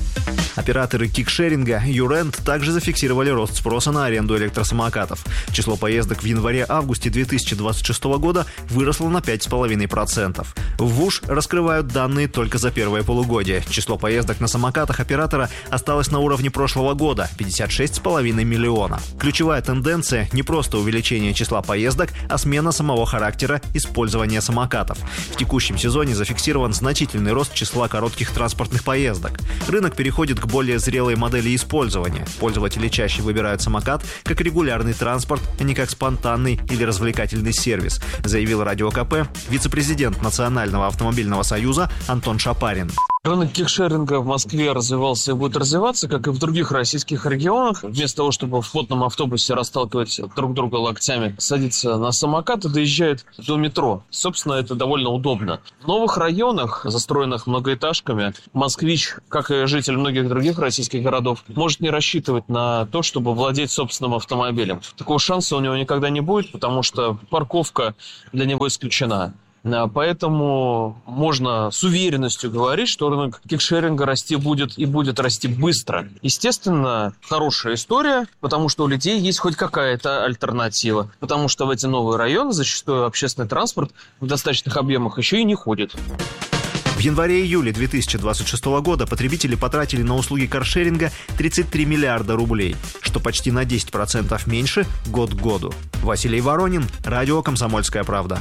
Операторы кикшеринга «Юрент» также зафиксировали рост спроса на аренду электросамокатов. Число поездок в январе-августе две тысячи двадцать шестого года выросло на пять целых пять десятых процента. В ВУШ раскрывают данные только за первое полугодие. Число поездок на самокатах оператора осталось на уровне прошлого года – пятьдесят шесть целых пять десятых миллиона. Ключевая тенденция – не просто увеличение числа поездок, а смена самого характера использования самокатов. В текущем сезоне зафиксирован значительный рост числа коротких транспортных поездок. Рынок переходит к более зрелой модели использования. Пользователи чаще выбирают самокат как регулярный транспорт, а не как спонтанный или развлекательный сервис, заявил Радио КП вице-президент Национального автомобильного союза Антон Шапарин. Рынок кикшеринга в Москве развивался и будет развиваться, как и в других российских регионах. Вместо того, чтобы в плотном автобусе расталкивать друг друга локтями, садиться на самокат и доезжает до метро. Собственно, это довольно удобно. В новых районах, застроенных многоэтажками, москвич, как и житель многих других российских городов, может не рассчитывать на то, чтобы владеть собственным автомобилем. Такого шанса у него никогда не будет, потому что парковка для него исключена. Поэтому можно с уверенностью говорить, что рынок кикшеринга расти будет и будет расти быстро. Естественно, хорошая история, потому что у людей есть хоть какая-то альтернатива. Потому что в эти новые районы зачастую общественный транспорт в достаточных объемах еще и не ходит. В январе-июле две тысячи двадцать шестого года потребители потратили на услуги каршеринга тридцать три миллиарда рублей, что почти на десять процентов меньше год к году. Василий Воронин, радио «Комсомольская правда».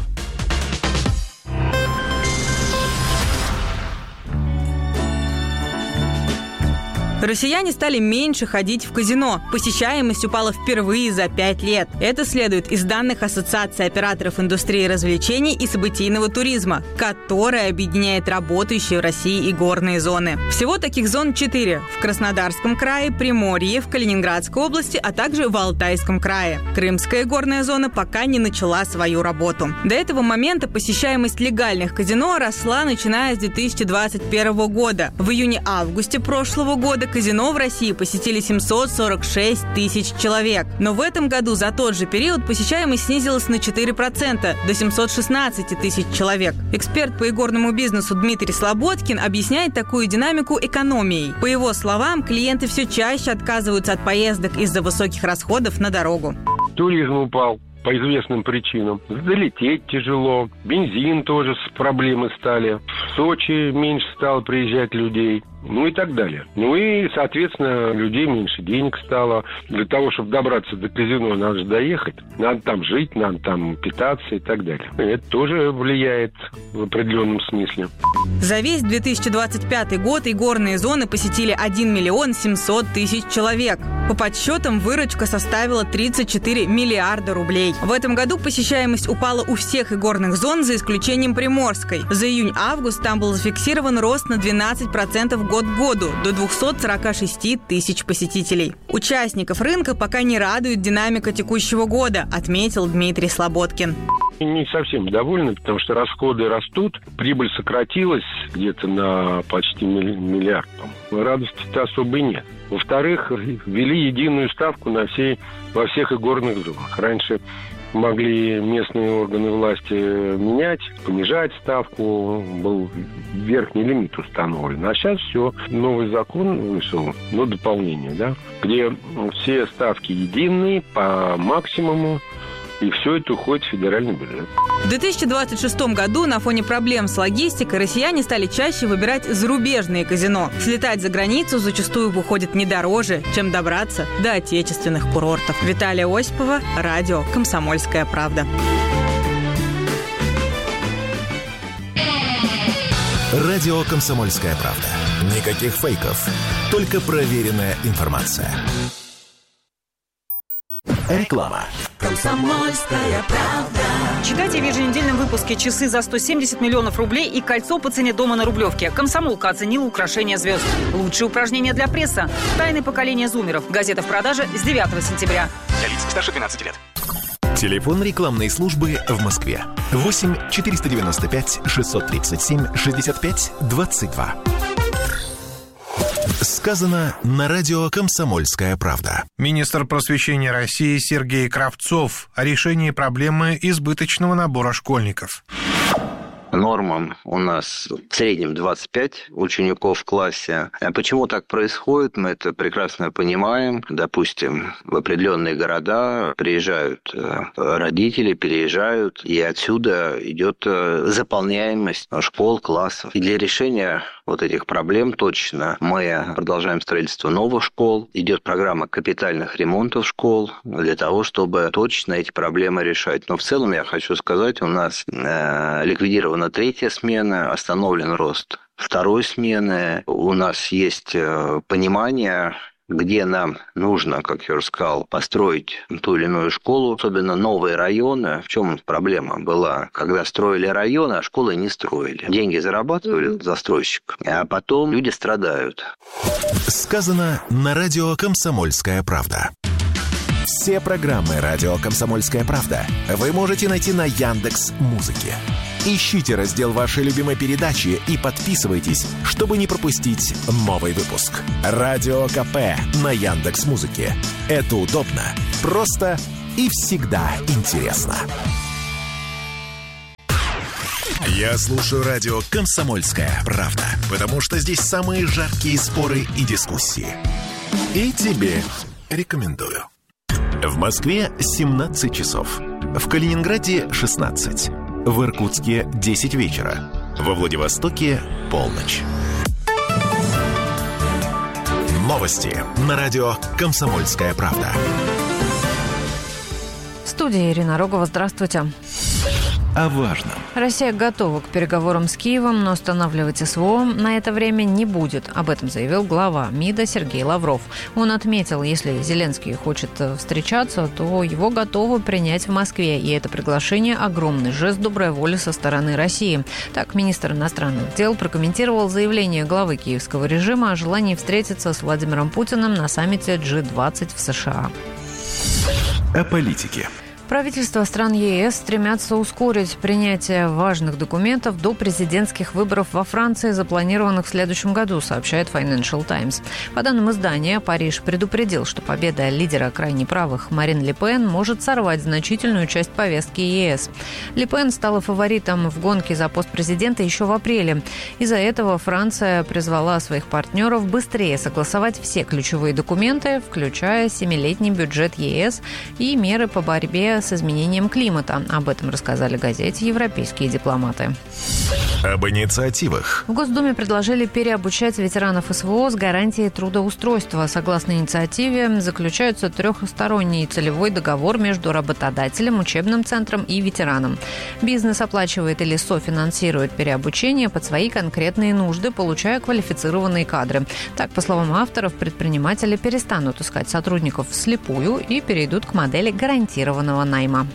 Россияне стали меньше ходить в казино. Посещаемость упала впервые за пять лет. Это следует из данных Ассоциации операторов индустрии развлечений и событийного туризма, которая объединяет работающие в России игорные зоны. Всего таких зон четыре – в Краснодарском крае, Приморье, в Калининградской области, а также в Алтайском крае. Крымская игорная зона пока не начала свою работу. До этого момента посещаемость легальных казино росла, начиная с две тысячи двадцать первого года. В июне-августе прошлого года казино в России посетили семьсот сорок шесть тысяч человек. Но в этом году за тот же период посещаемость снизилась на четыре процента до семьсот шестнадцать тысяч человек. Эксперт по игорному бизнесу Дмитрий Слободкин объясняет такую динамику экономией. По его словам, клиенты все чаще отказываются от поездок из-за высоких расходов на дорогу. Туризм упал по известным причинам. Залететь тяжело, бензин тоже с проблемы стали. В Сочи меньше стало приезжать людей. Ну и так далее. Ну и, соответственно, людей меньше денег стало. Для того, чтобы добраться до казино, надо же доехать. Надо там жить, надо там питаться и так далее. И это тоже влияет в определенном смысле. За весь две тысячи двадцать пятый год игорные зоны посетили один миллион семьсот тысяч человек. По подсчетам, выручка составила тридцать четыре миллиарда рублей. В этом году посещаемость упала у всех игорных зон, за исключением Приморской. За июнь-август там был зафиксирован рост на двенадцать процентов год к году, до двухсот сорока шести тысяч посетителей. Участников рынка пока не радует динамика текущего года, отметил Дмитрий Слободкин. Не совсем довольны, потому что расходы растут, прибыль сократилась где-то на почти миллиард. Радости-то особой нет. Во-вторых, ввели единую ставку на всей, во всех игорных зонах. Раньше могли местные органы власти менять, понижать ставку, был верхний лимит установлен. А сейчас все, новый закон вышел, ну, дополнение, да, где все ставки единые по максимуму, и все это уходит в федеральный бюджет. В две тысячи двадцать шестом году на фоне проблем с логистикой россияне стали чаще выбирать зарубежные казино. Слетать за границу зачастую выходит не дороже, чем добраться до отечественных курортов. Виталия Осипова, радио «Комсомольская правда». Радио «Комсомольская правда». Никаких фейков, только проверенная информация. Реклама. «Комсомольская правда». Читайте в еженедельном выпуске «Часы за сто семьдесят миллионов рублей» и «Кольцо по цене дома на Рублевке». «Комсомолка» оценила украшение звезд. Лучшие упражнения для пресса. «Тайны поколения зумеров». Газета в продаже с девятого сентября. Для лиц старше двенадцати лет. Телефон рекламной службы в Москве. восемь четыреста девяносто пять шестьсот тридцать семь шестьдесят пять двадцать два. Сказано на радио «Комсомольская правда». Министр просвещения России Сергей Кравцов о решении проблемы избыточного набора школьников. Норма у нас в среднем двадцать пять учеников в классе. А почему так происходит, мы это прекрасно понимаем. Допустим, в определенные города приезжают родители, переезжают, и отсюда идет заполняемость школ, классов. И для решения вот этих проблем точно мы продолжаем строительство новых школ. Идет программа капитальных ремонтов школ для того, чтобы точно эти проблемы решать. Но в целом я хочу сказать, у нас э, ликвидирована третья смена, остановлен рост второй смены. У нас есть понимание где нам нужно, как я уже сказал, построить ту или иную школу, особенно новые районы. В чем проблема была? Когда строили районы, а школы не строили. Деньги зарабатывали застройщик, а потом люди страдают. Сказано на радио «Комсомольская правда». Все программы «Радио Комсомольская правда» вы можете найти на Яндекс.Музыке. Ищите раздел вашей любимой передачи и подписывайтесь, чтобы не пропустить новый выпуск. Радио КП на Яндекс.Музыке. Это удобно, просто и всегда интересно. Я слушаю радио «Комсомольская правда», потому что здесь самые жаркие споры и дискуссии. И тебе рекомендую. В Москве семнадцать часов. В Калининграде шестнадцать. В Иркутске десять вечера. Во Владивостоке полночь. Новости на радио «Комсомольская правда». В студии Ирина Рогова. Здравствуйте. О важном. Россия готова к переговорам с Киевом, но останавливать СВО на это время не будет. Об этом заявил глава МИДа Сергей Лавров. Он отметил, если Зеленский хочет встречаться, то его готовы принять в Москве. И это приглашение – огромный жест доброй воли со стороны России. Так, министр иностранных дел прокомментировал заявление главы киевского режима о желании встретиться с Владимиром Путиным на саммите джи двадцать в США. О политике. Правительства стран ЕС стремятся ускорить принятие важных документов до президентских выборов во Франции, запланированных в следующем году, сообщает Financial Times. По данным издания, Париж предупредил, что победа лидера крайне правых Марин Ле Пен может сорвать значительную часть повестки ЕС. Ле Пен стала фаворитом в гонке за пост президента еще в апреле. Из-за этого Франция призвала своих партнеров быстрее согласовать все ключевые документы, включая семилетний бюджет ЕС и меры по борьбе с изменением климата. Об этом рассказали газете «Европейские дипломаты». Об инициативах. В Госдуме предложили переобучать ветеранов СВО с гарантией трудоустройства. Согласно инициативе, заключается трехсторонний целевой договор между работодателем, учебным центром и ветераном. Бизнес оплачивает или софинансирует переобучение под свои конкретные нужды, получая квалифицированные кадры. Так, по словам авторов, предприниматели перестанут искать сотрудников вслепую и перейдут к модели гарантированного найма.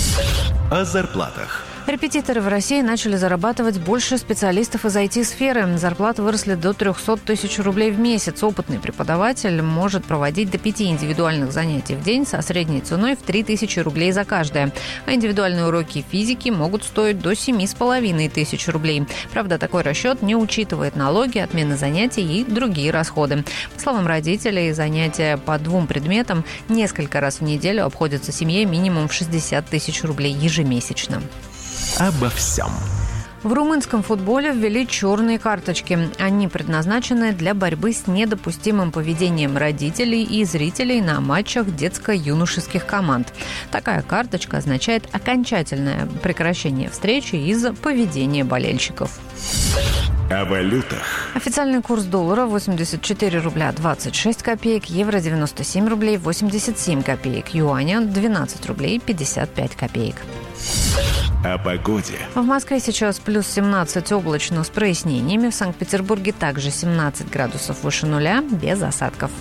О зарплатах. Репетиторы в России начали зарабатывать больше специалистов из ай ти-сферы. Зарплаты выросли до триста тысяч рублей в месяц. Опытный преподаватель может проводить до пяти индивидуальных занятий в день со средней ценой в три тысячи рублей за каждое. А индивидуальные уроки физики могут стоить до семи с половиной тысяч рублей. Правда, такой расчет не учитывает налоги, отмены занятий и другие расходы. По словам родителей, занятия по двум предметам несколько раз в неделю обходятся семье минимум в шестьдесят тысяч рублей ежемесячно. Обо всем. В румынском футболе ввели черные карточки. Они предназначены для борьбы с недопустимым поведением родителей и зрителей на матчах детско-юношеских команд. Такая карточка означает окончательное прекращение встречи из-за поведения болельщиков. О валютах. Официальный курс доллара восемьдесят четыре рубля двадцать шесть копеек, евро девяносто семь рублей восемьдесят семь копеек, юаня двенадцать рублей пятьдесят пять копеек. О погоде. В Москве сейчас плюс семнадцать, облачно с прояснениями. В Санкт-Петербурге также семнадцать градусов выше нуля, без осадков.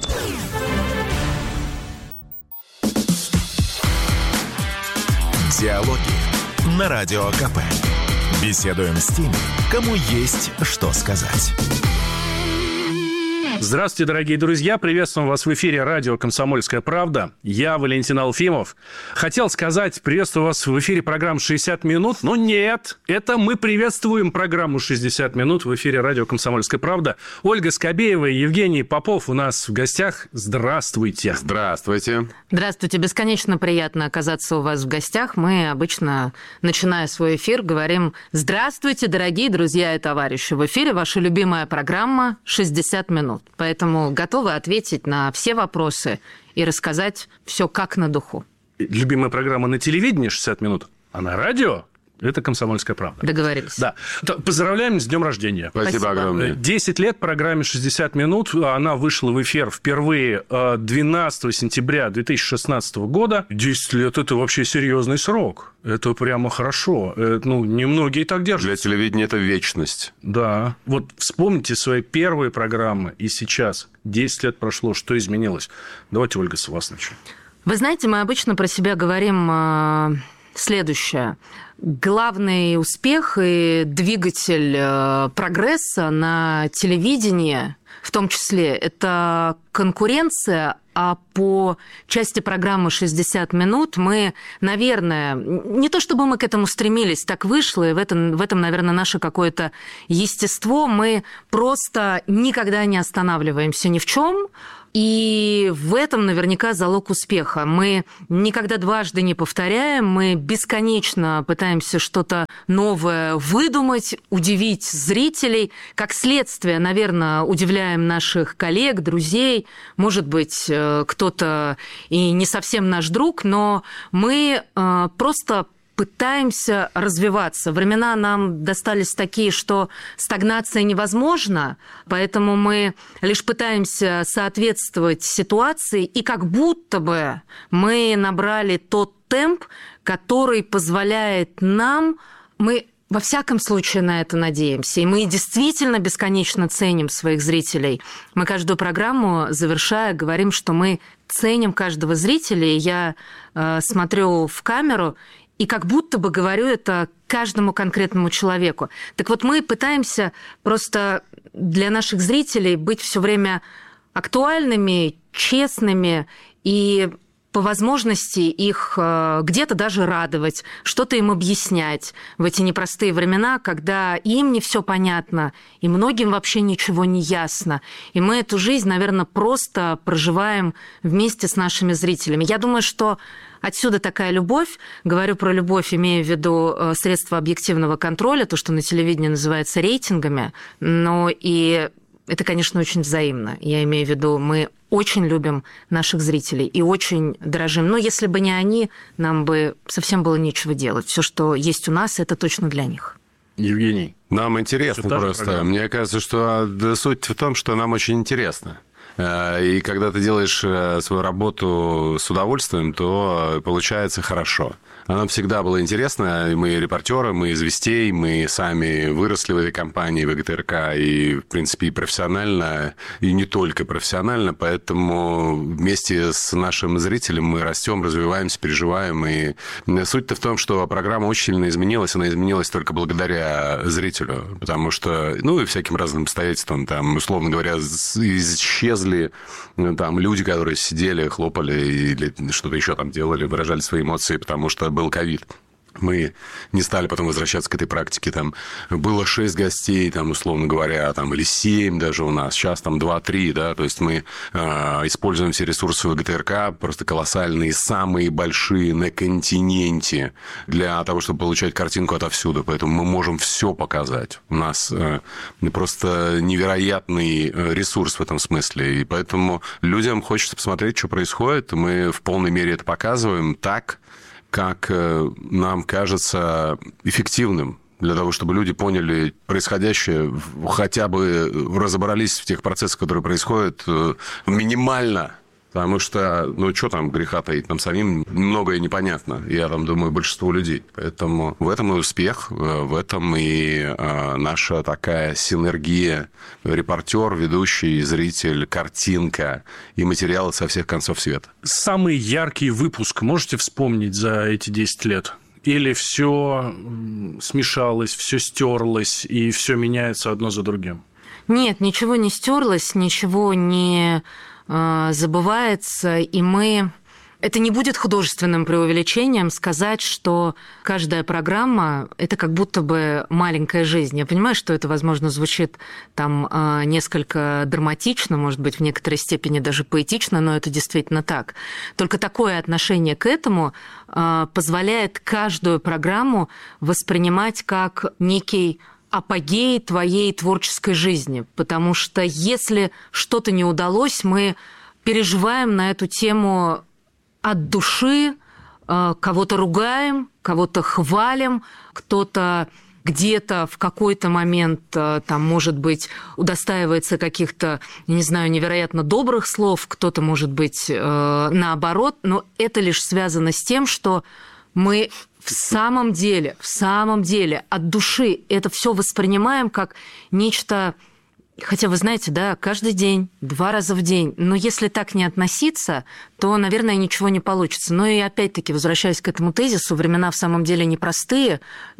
Диалоги на Радио КП. Беседуем с теми, кому есть что сказать. Здравствуйте, дорогие друзья. Приветствуем вас в эфире радио «Комсомольская правда». Я Валентин Алфимов. Хотел сказать, приветствую вас в эфире программы «шестьдесят минут», но нет. Это мы приветствуем программу «шестьдесят минут» в эфире радио «Комсомольская правда». Ольга Скобеева и Евгений Попов у нас в гостях. Здравствуйте. Здравствуйте. Здравствуйте. Бесконечно приятно оказаться у вас в гостях. Мы обычно, начиная свой эфир, говорим «Здравствуйте, дорогие друзья и товарищи». В эфире ваша любимая программа «шестьдесят минут». Поэтому готовы ответить на все вопросы и рассказать все как на духу. Любимая программа на телевидении «шестьдесят минут», а на радио Это «Комсомольская правда». Договорились. Да. Поздравляем с днем рождения. Спасибо, Спасибо огромное. десять лет программе «шестьдесят минут». Она вышла в эфир впервые двенадцатого сентября две тысячи шестнадцатого года. десять лет – это вообще серьезный срок. Это прямо хорошо. Ну, немногие так держат. Для телевидения это вечность. Да. Вот вспомните свои первые программы и сейчас. десять лет прошло. Что изменилось? Давайте, Ольга, с вас начнем. Вы знаете, мы обычно про себя говорим следующее. Главный успех и двигатель прогресса на телевидении, в том числе, это конкуренция, а по части программы «шестьдесят минут» мы, наверное, не то чтобы мы к этому стремились, так вышло, и в этом, в этом, наверное, наше какое-то естество, мы просто никогда не останавливаемся ни в чем. И в этом наверняка залог успеха. Мы никогда дважды не повторяем, мы бесконечно пытаемся что-то новое выдумать, удивить зрителей. Как следствие, наверное, удивляем наших коллег, друзей. Может быть, кто-то и не совсем наш друг, но мы просто пытаемся развиваться. Времена нам достались такие, что стагнация невозможна, поэтому мы лишь пытаемся соответствовать ситуации, и как будто бы мы набрали тот темп, который позволяет нам, мы во всяком случае на это надеемся, и мы действительно бесконечно ценим своих зрителей. Мы каждую программу, завершая, говорим, что мы ценим каждого зрителя, и я э, смотрю в камеру и как будто бы говорю это каждому конкретному человеку. Так вот, мы пытаемся просто для наших зрителей быть все время актуальными, честными и по возможности их где-то даже радовать, что-то им объяснять в эти непростые времена, когда им не все понятно, и многим вообще ничего не ясно. И мы эту жизнь, наверное, просто проживаем вместе с нашими зрителями. Я думаю, что отсюда такая любовь. Говорю про любовь, имея в виду средства объективного контроля, то, что на телевидении называется рейтингами. Но и это, конечно, очень взаимно. Я имею в виду, мы очень любим наших зрителей и очень дорожим. Но если бы не они, нам бы совсем было нечего делать. Все, что есть у нас, это точно для них. Евгений. Нам интересно просто. Мне кажется, что да, суть в том, что нам очень интересно. И когда ты делаешь свою работу с удовольствием, то получается хорошо. Нам всегда было интересно, мы репортеры, мы из «Вестей», мы сами выросли в этой компании, в ГТРК, и, в принципе, и профессионально, и не только профессионально, поэтому вместе с нашим зрителем мы растем, развиваемся, переживаем, и суть-то в том, что программа очень сильно изменилась, она изменилась только благодаря зрителю, потому что, ну, и всяким разным обстоятельствам, там, условно говоря, исчезли там люди, которые сидели, хлопали или что-то еще там делали, выражали свои эмоции, потому что был ковид. Мы не стали потом возвращаться к этой практике. Там было шесть гостей, там, условно говоря, там, или семь даже у нас. Сейчас там два-три, да, то есть мы э, используем все ресурсы ВГТРК, просто колоссальные, самые большие на континенте для того, чтобы получать картинку отовсюду. Поэтому мы можем все показать. У нас э, просто невероятный ресурс в этом смысле. И поэтому людям хочется посмотреть, что происходит. Мы в полной мере это показываем так, как нам кажется эффективным для того, чтобы люди поняли происходящее, хотя бы разобрались в тех процессах, которые происходят минимально. Потому что, ну, что там греха таить, нам самим многое непонятно. Я там думаю, большинству людей. Поэтому в этом и успех, в этом и а, наша такая синергия. Репортер, ведущий, зритель, картинка и материалы со всех концов света. Самый яркий выпуск можете вспомнить за эти десять лет? Или все смешалось, все стерлось и все меняется одно за другим? Нет, ничего не стерлось, ничего не забывается, и мы... Это не будет художественным преувеличением сказать, что каждая программа – это как будто бы маленькая жизнь. Я понимаю, что это, возможно, звучит там несколько драматично, может быть, в некоторой степени даже поэтично, но это действительно так. Только такое отношение к этому позволяет каждую программу воспринимать как некий апогей твоей творческой жизни, потому что если что-то не удалось, мы переживаем на эту тему от души, кого-то ругаем, кого-то хвалим, кто-то где-то в какой-то момент, там, может быть, удостаивается каких-то, не знаю, невероятно добрых слов, кто-то, может быть, наоборот, но это лишь связано с тем, что мы в самом деле, в самом деле от души это все воспринимаем как нечто... Хотя, вы знаете, да, каждый день, два раза в день. Но если так не относиться, то, наверное, ничего не получится. Но и опять-таки, возвращаясь к этому тезису, времена в самом деле непростые,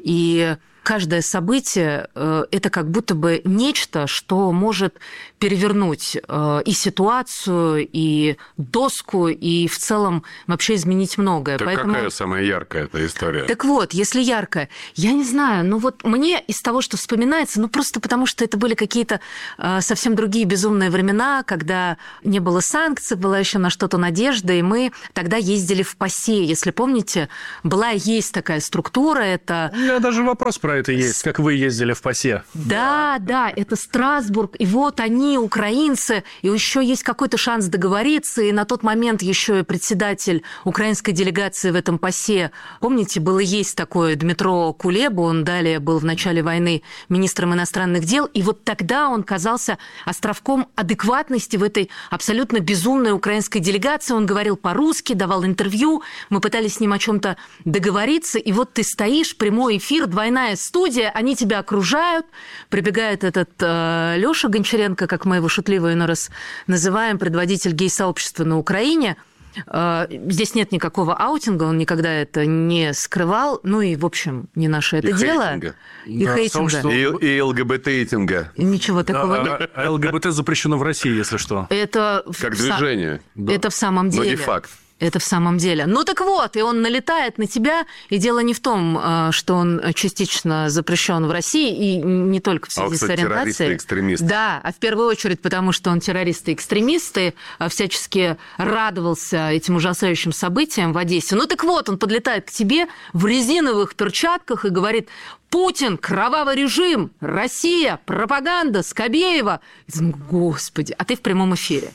и каждое событие – это как будто бы нечто, что может перевернуть и ситуацию, и доску, и в целом вообще изменить многое. Так Поэтому... какая самая яркая эта история? Так вот, если яркая, я не знаю, ну вот мне из того, что вспоминается, ну просто потому что это были какие-то э, совсем другие безумные времена, когда не было санкций, была еще на что-то надежда, и мы тогда ездили в ПАСЕ. Если помните, была есть такая структура, это... У меня даже вопрос про это есть, как вы ездили в ПАСЕ. Да, да, это Страсбург, и вот они, украинцы, и еще есть какой-то шанс договориться, и на тот момент еще и председатель украинской делегации в этом ПАСЕ, помните, было есть такое Дмитро Кулеба, он далее был в начале войны министром иностранных дел, и вот тогда он казался островком адекватности в этой абсолютно безумной украинской делегации, он говорил по-русски, давал интервью, мы пытались с ним о чем-то договориться, и вот ты стоишь, прямой эфир, двойная студия, они тебя окружают, прибегает этот э, Лёша Гончаренко, как мы его шутливо иной раз называем, предводитель гей-сообщества на Украине. Э, здесь нет никакого аутинга, он никогда это не скрывал, ну и, в общем, не наше это и дело. Хейтинга. И да, хейтинга. И, и ЛГБТ-тинга. Ничего такого а, нет. А ЛГБТ запрещено в России, если что. Это как в... движение. Это в самом деле. Но не факт. Это в самом деле. Ну так вот, и он налетает на тебя, и дело не в том, что он частично запрещен в России, и не только в связи а он, кстати, с ориентацией. террорист и экстремист. Да, а в первую очередь потому, что он террорист и экстремист, и всячески радовался этим ужасающим событиям в Одессе. Ну так вот, он подлетает к тебе в резиновых перчатках и говорит: Путин, кровавый режим, Россия, пропаганда, Скобеева. Я думаю, господи, а ты в прямом эфире.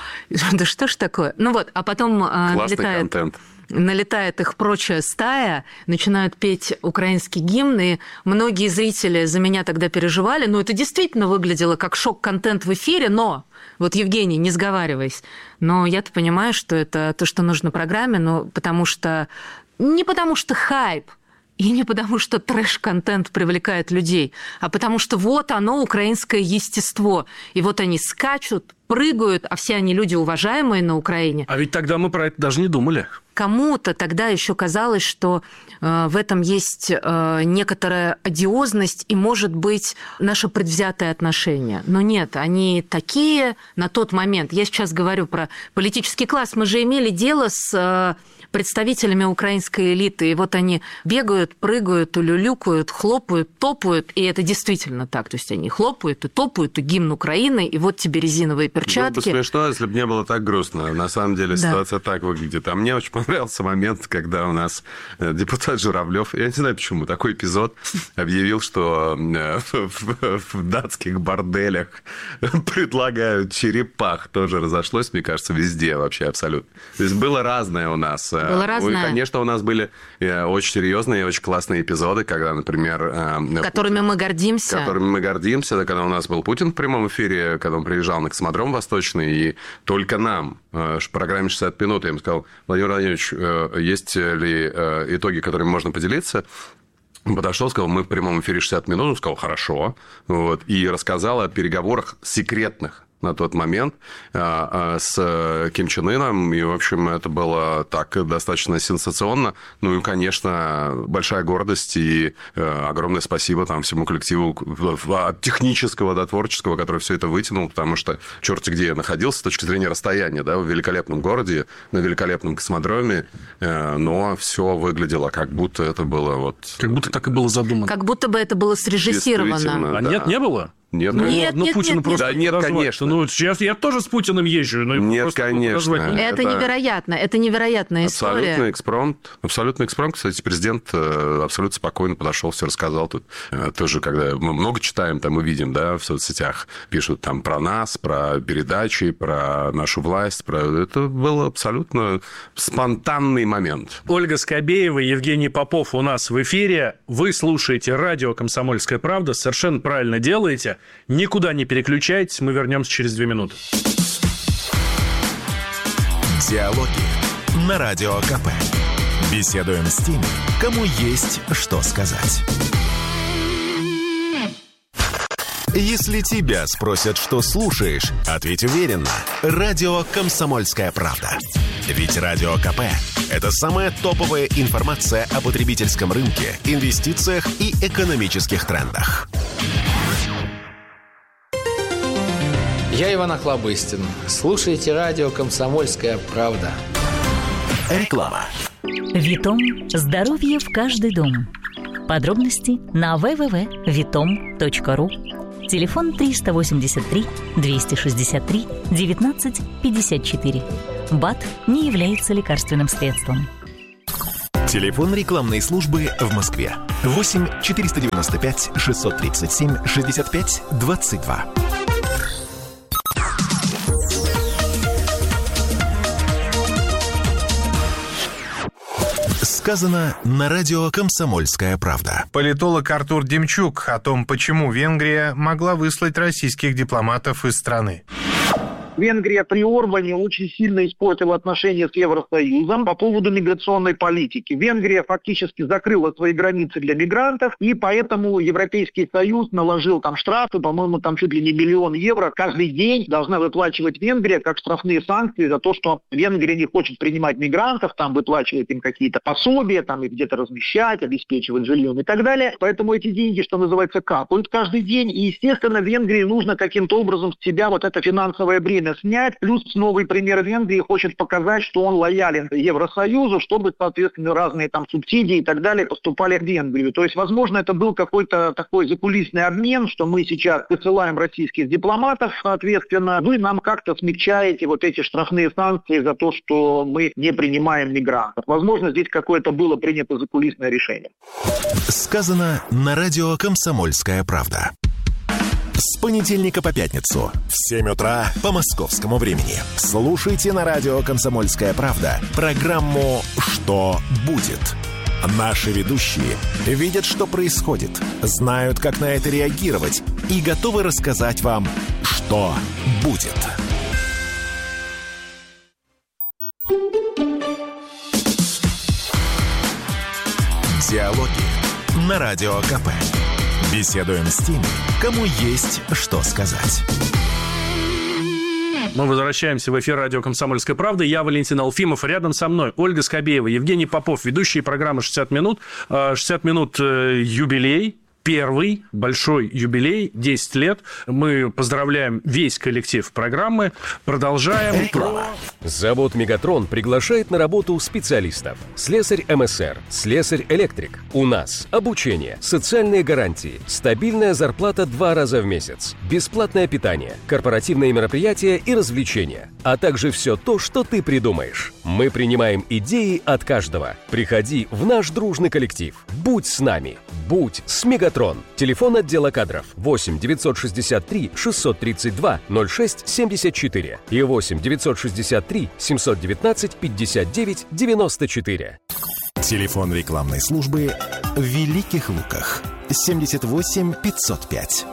Да что ж такое? Ну вот, а потом налетает, налетает их прочая стая, начинают петь украинский гимн, и многие зрители за меня тогда переживали. Ну, это действительно выглядело как шок-контент в эфире, но... Вот, Евгений, не сговаривайся. Но я-то понимаю, что это то, что нужно программе, но потому что... Не потому что хайп, и не потому, что трэш-контент привлекает людей, а потому что вот оно, украинское естество. И вот они скачут, прыгают, а все они люди уважаемые на Украине. А ведь тогда мы про это даже не думали. Кому-то тогда еще казалось, что э, в этом есть э, некоторая одиозность и, может быть, наше предвзятое отношение. Но нет, они такие на тот момент. Я сейчас говорю про политический класс. Мы же имели дело с э, представителями украинской элиты, и вот они бегают, прыгают, улюлюкают, хлопают, топают, и это действительно так. То есть они хлопают и топают, и гимн Украины, и вот тебе резиновые перчатки. Было бы смешно, если бы не было так грустно. На самом деле ситуация да. так выглядит. А мне очень понравился момент, когда у нас депутат Журавлев, я не знаю почему, такой эпизод, объявил, что в датских борделях предлагают черепах. Тоже разошлось, мне кажется, везде вообще абсолютно. То есть было разное у нас. Было разное. И, конечно, у нас были очень серьезные и очень классные эпизоды, когда, например... Которыми мы гордимся. Которыми мы гордимся. Да, когда у нас был Путин в прямом эфире, когда он приезжал на космодром Восточный, и только нам, в программе шестьдесят минут, я ему сказал: Владимир Владимирович, есть ли итоги, которыми можно поделиться? Он подошел, сказал: мы в прямом эфире шестьдесят минут. Он сказал: хорошо. Вот, и рассказал о переговорах секретных на тот момент с Ким Чен Ыном. И, в общем, это было так достаточно сенсационно. Ну и, конечно, большая гордость и огромное спасибо там всему коллективу от технического до творческого, который все это вытянул, потому что черти где я находился с точки зрения расстояния, да, в великолепном городе, на великолепном космодроме, но все выглядело, как будто это было вот... Как будто так и было задумано. Как будто бы это было срежиссировано. А да. Нет, не было? Нет, ну, нет, ну нет, Путин нет, просто да, нет, назвать. конечно. Ну, сейчас я тоже с Путиным езжу. Но нет, конечно. Это, это невероятно, это невероятная история. Абсолютно экспромт. Абсолютно экспромт. Кстати, президент абсолютно спокойно подошел, все рассказал. Тут тоже, когда мы много читаем, там мы видим, да, в соцсетях пишут там про нас, про передачи, про нашу власть. Про... Это был абсолютно спонтанный момент. Ольга Скобеева, Евгений Попов у нас в эфире. Вы слушаете радио «Комсомольская правда». Совершенно правильно делаете. Никуда не переключайтесь. Мы вернемся через две минуты. Диалоги на Радио КП. Беседуем с теми, кому есть что сказать. Если тебя спросят, что слушаешь, ответь уверенно. Радио «Комсомольская правда». Ведь Радио КП – это самая топовая информация о потребительском рынке, инвестициях и экономических трендах. Я Иван Охлобыстин. Слушайте радио «Комсомольская правда». Реклама. Витом. Здоровье в каждый дом. Подробности на дабл ю дабл ю дабл ю точка витом точка ру. Телефон триста восемьдесят три двести шестьдесят три девятнадцать пятьдесят четыре. БАД не является лекарственным средством. Телефон рекламной службы в Москве. восемь четыреста девяносто пять шестьсот тридцать семь шестьдесят пять двадцать два. Сказано на радио «Комсомольская правда». Политолог Артур Демчук о том, почему Венгрия могла выслать российских дипломатов из страны. Венгрия при Орбане очень сильно испортила отношения с Евросоюзом по поводу миграционной политики. Венгрия фактически закрыла свои границы для мигрантов, и поэтому Европейский Союз наложил там штрафы, по-моему, там чуть ли не миллион евро каждый день должна выплачивать Венгрия как штрафные санкции за то, что Венгрия не хочет принимать мигрантов, там выплачивает им какие-то пособия, там их где-то размещать, обеспечивать жильем и так далее. Поэтому эти деньги, что называется, капают каждый день, и, естественно, Венгрии нужно каким-то образом с себя вот это финансовое бремя снять. Плюс новый премьер Венгрии хочет показать, что он лоялен Евросоюзу, чтобы, соответственно, разные там субсидии и так далее поступали в Венгрию. То есть, возможно, это был какой-то такой закулисный обмен, что мы сейчас высылаем российских дипломатов, соответственно, вы нам как-то смягчаете вот эти штрафные санкции за то, что мы не принимаем мигрантов. Возможно, здесь какое-то было принято закулисное решение. Сказано на радио «Комсомольская правда». С понедельника по пятницу в семь утра по московскому времени. Слушайте на радио «Комсомольская правда» программу «Что будет?». Наши ведущие видят, что происходит, знают, как на это реагировать и готовы рассказать вам, что будет. Диалоги на Радио КП. Беседуем с теми, кому есть что сказать. Мы возвращаемся в эфир радио «Комсомольская правда». Я Валентин Алфимов. Рядом со мной Ольга Скобеева, Евгений Попов, ведущие программы «шестьдесят минут». шестьдесят минут юбилей. Первый большой юбилей, десять лет. Мы поздравляем весь коллектив программы. Продолжаем. Реклама. Завод «Мегатрон» приглашает на работу специалистов. Слесарь МСР, слесарь-электрик. У нас обучение, социальные гарантии, стабильная зарплата два раза в месяц, бесплатное питание, корпоративные мероприятия и развлечения, а также все то, что ты придумаешь. Мы принимаем идеи от каждого. Приходи в наш дружный коллектив. Будь с нами. Будь с «Мегатрон». Телефон отдела кадров восемь девятьсот шестьдесят три шестьсот тридцать два ноль шесть семьдесят четыре и восемь девятьсот шестьдесят три семьсот девятнадцать пятьдесят девять девяносто четыре. Телефон рекламной службы в Великих Луках семьдесят восемь пятьсот пять.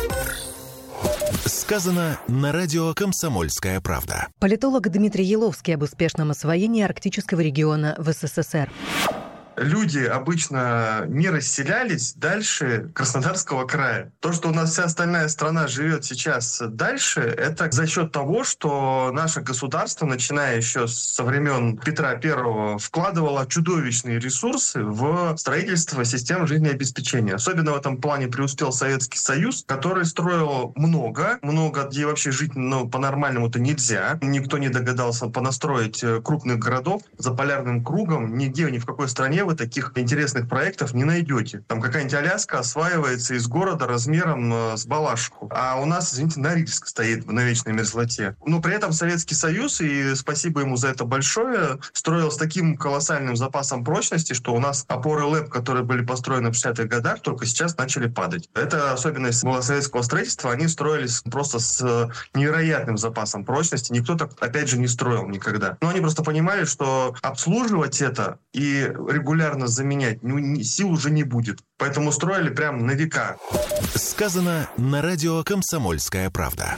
Сказано на радио «Комсомольская правда». Политолог Дмитрий Еловский об успешном освоении арктического региона в СССР. Люди обычно не расселялись дальше Краснодарского края. То, что у нас вся остальная страна живет сейчас дальше, это за счет того, что наше государство, начиная еще со времен Петра Первого, вкладывало чудовищные ресурсы в строительство систем жизнеобеспечения. Особенно в этом плане преуспел Советский Союз, который строил много, много, где вообще жить ну, по-нормальному-то нельзя. Никто не догадался понастроить крупных городов за полярным кругом, нигде, ни в какой стране вы таких интересных проектов не найдете. Там какая-нибудь Аляска осваивается из города размером с Балашиху. А у нас, извините, Норильск стоит на вечной мерзлоте. Но при этом Советский Союз, и спасибо ему за это большое, строил с таким колоссальным запасом прочности, что у нас опоры ЛЭП, которые были построены в шестидесятых годах, только сейчас начали падать. Это особенность была советского строительства. Они строились просто с невероятным запасом прочности. Никто так, опять же, не строил никогда. Но они просто понимали, что обслуживать это и регулярно заменять ну, сил уже не будет. Поэтому строили прям на века. Сказано на радио «Комсомольская правда».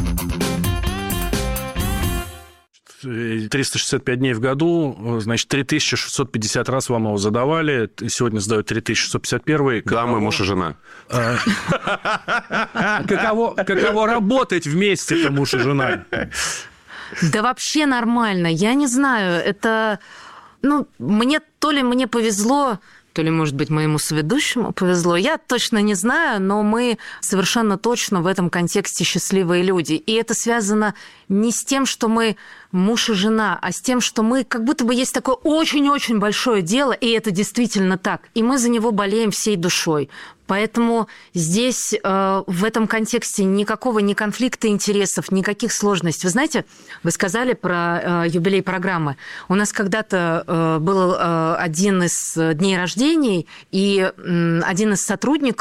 триста шестьдесят пять дней в году, значит, три тысячи шестьсот пятьдесят раз вам его задавали, сегодня задают три тысячи шестьсот пятьдесят один. Да, мы муж и жена. Каково, каково работать вместе-то муж и жена? Да вообще нормально. Я не знаю, это... Ну, мне то ли мне повезло, то ли, может быть, моему соведущему повезло. Я точно не знаю, но мы совершенно точно в этом контексте счастливые люди. И это связано не с тем, что мы муж и жена, а с тем, что мы как будто бы есть такое очень-очень большое дело, и это действительно так. И мы за него болеем всей душой. Поэтому здесь э, в этом контексте никакого ни конфликта интересов, никаких сложностей. Вы знаете, вы сказали про э, юбилей программы. У нас когда-то э, был э, один из дней рождений, и э, один из сотрудников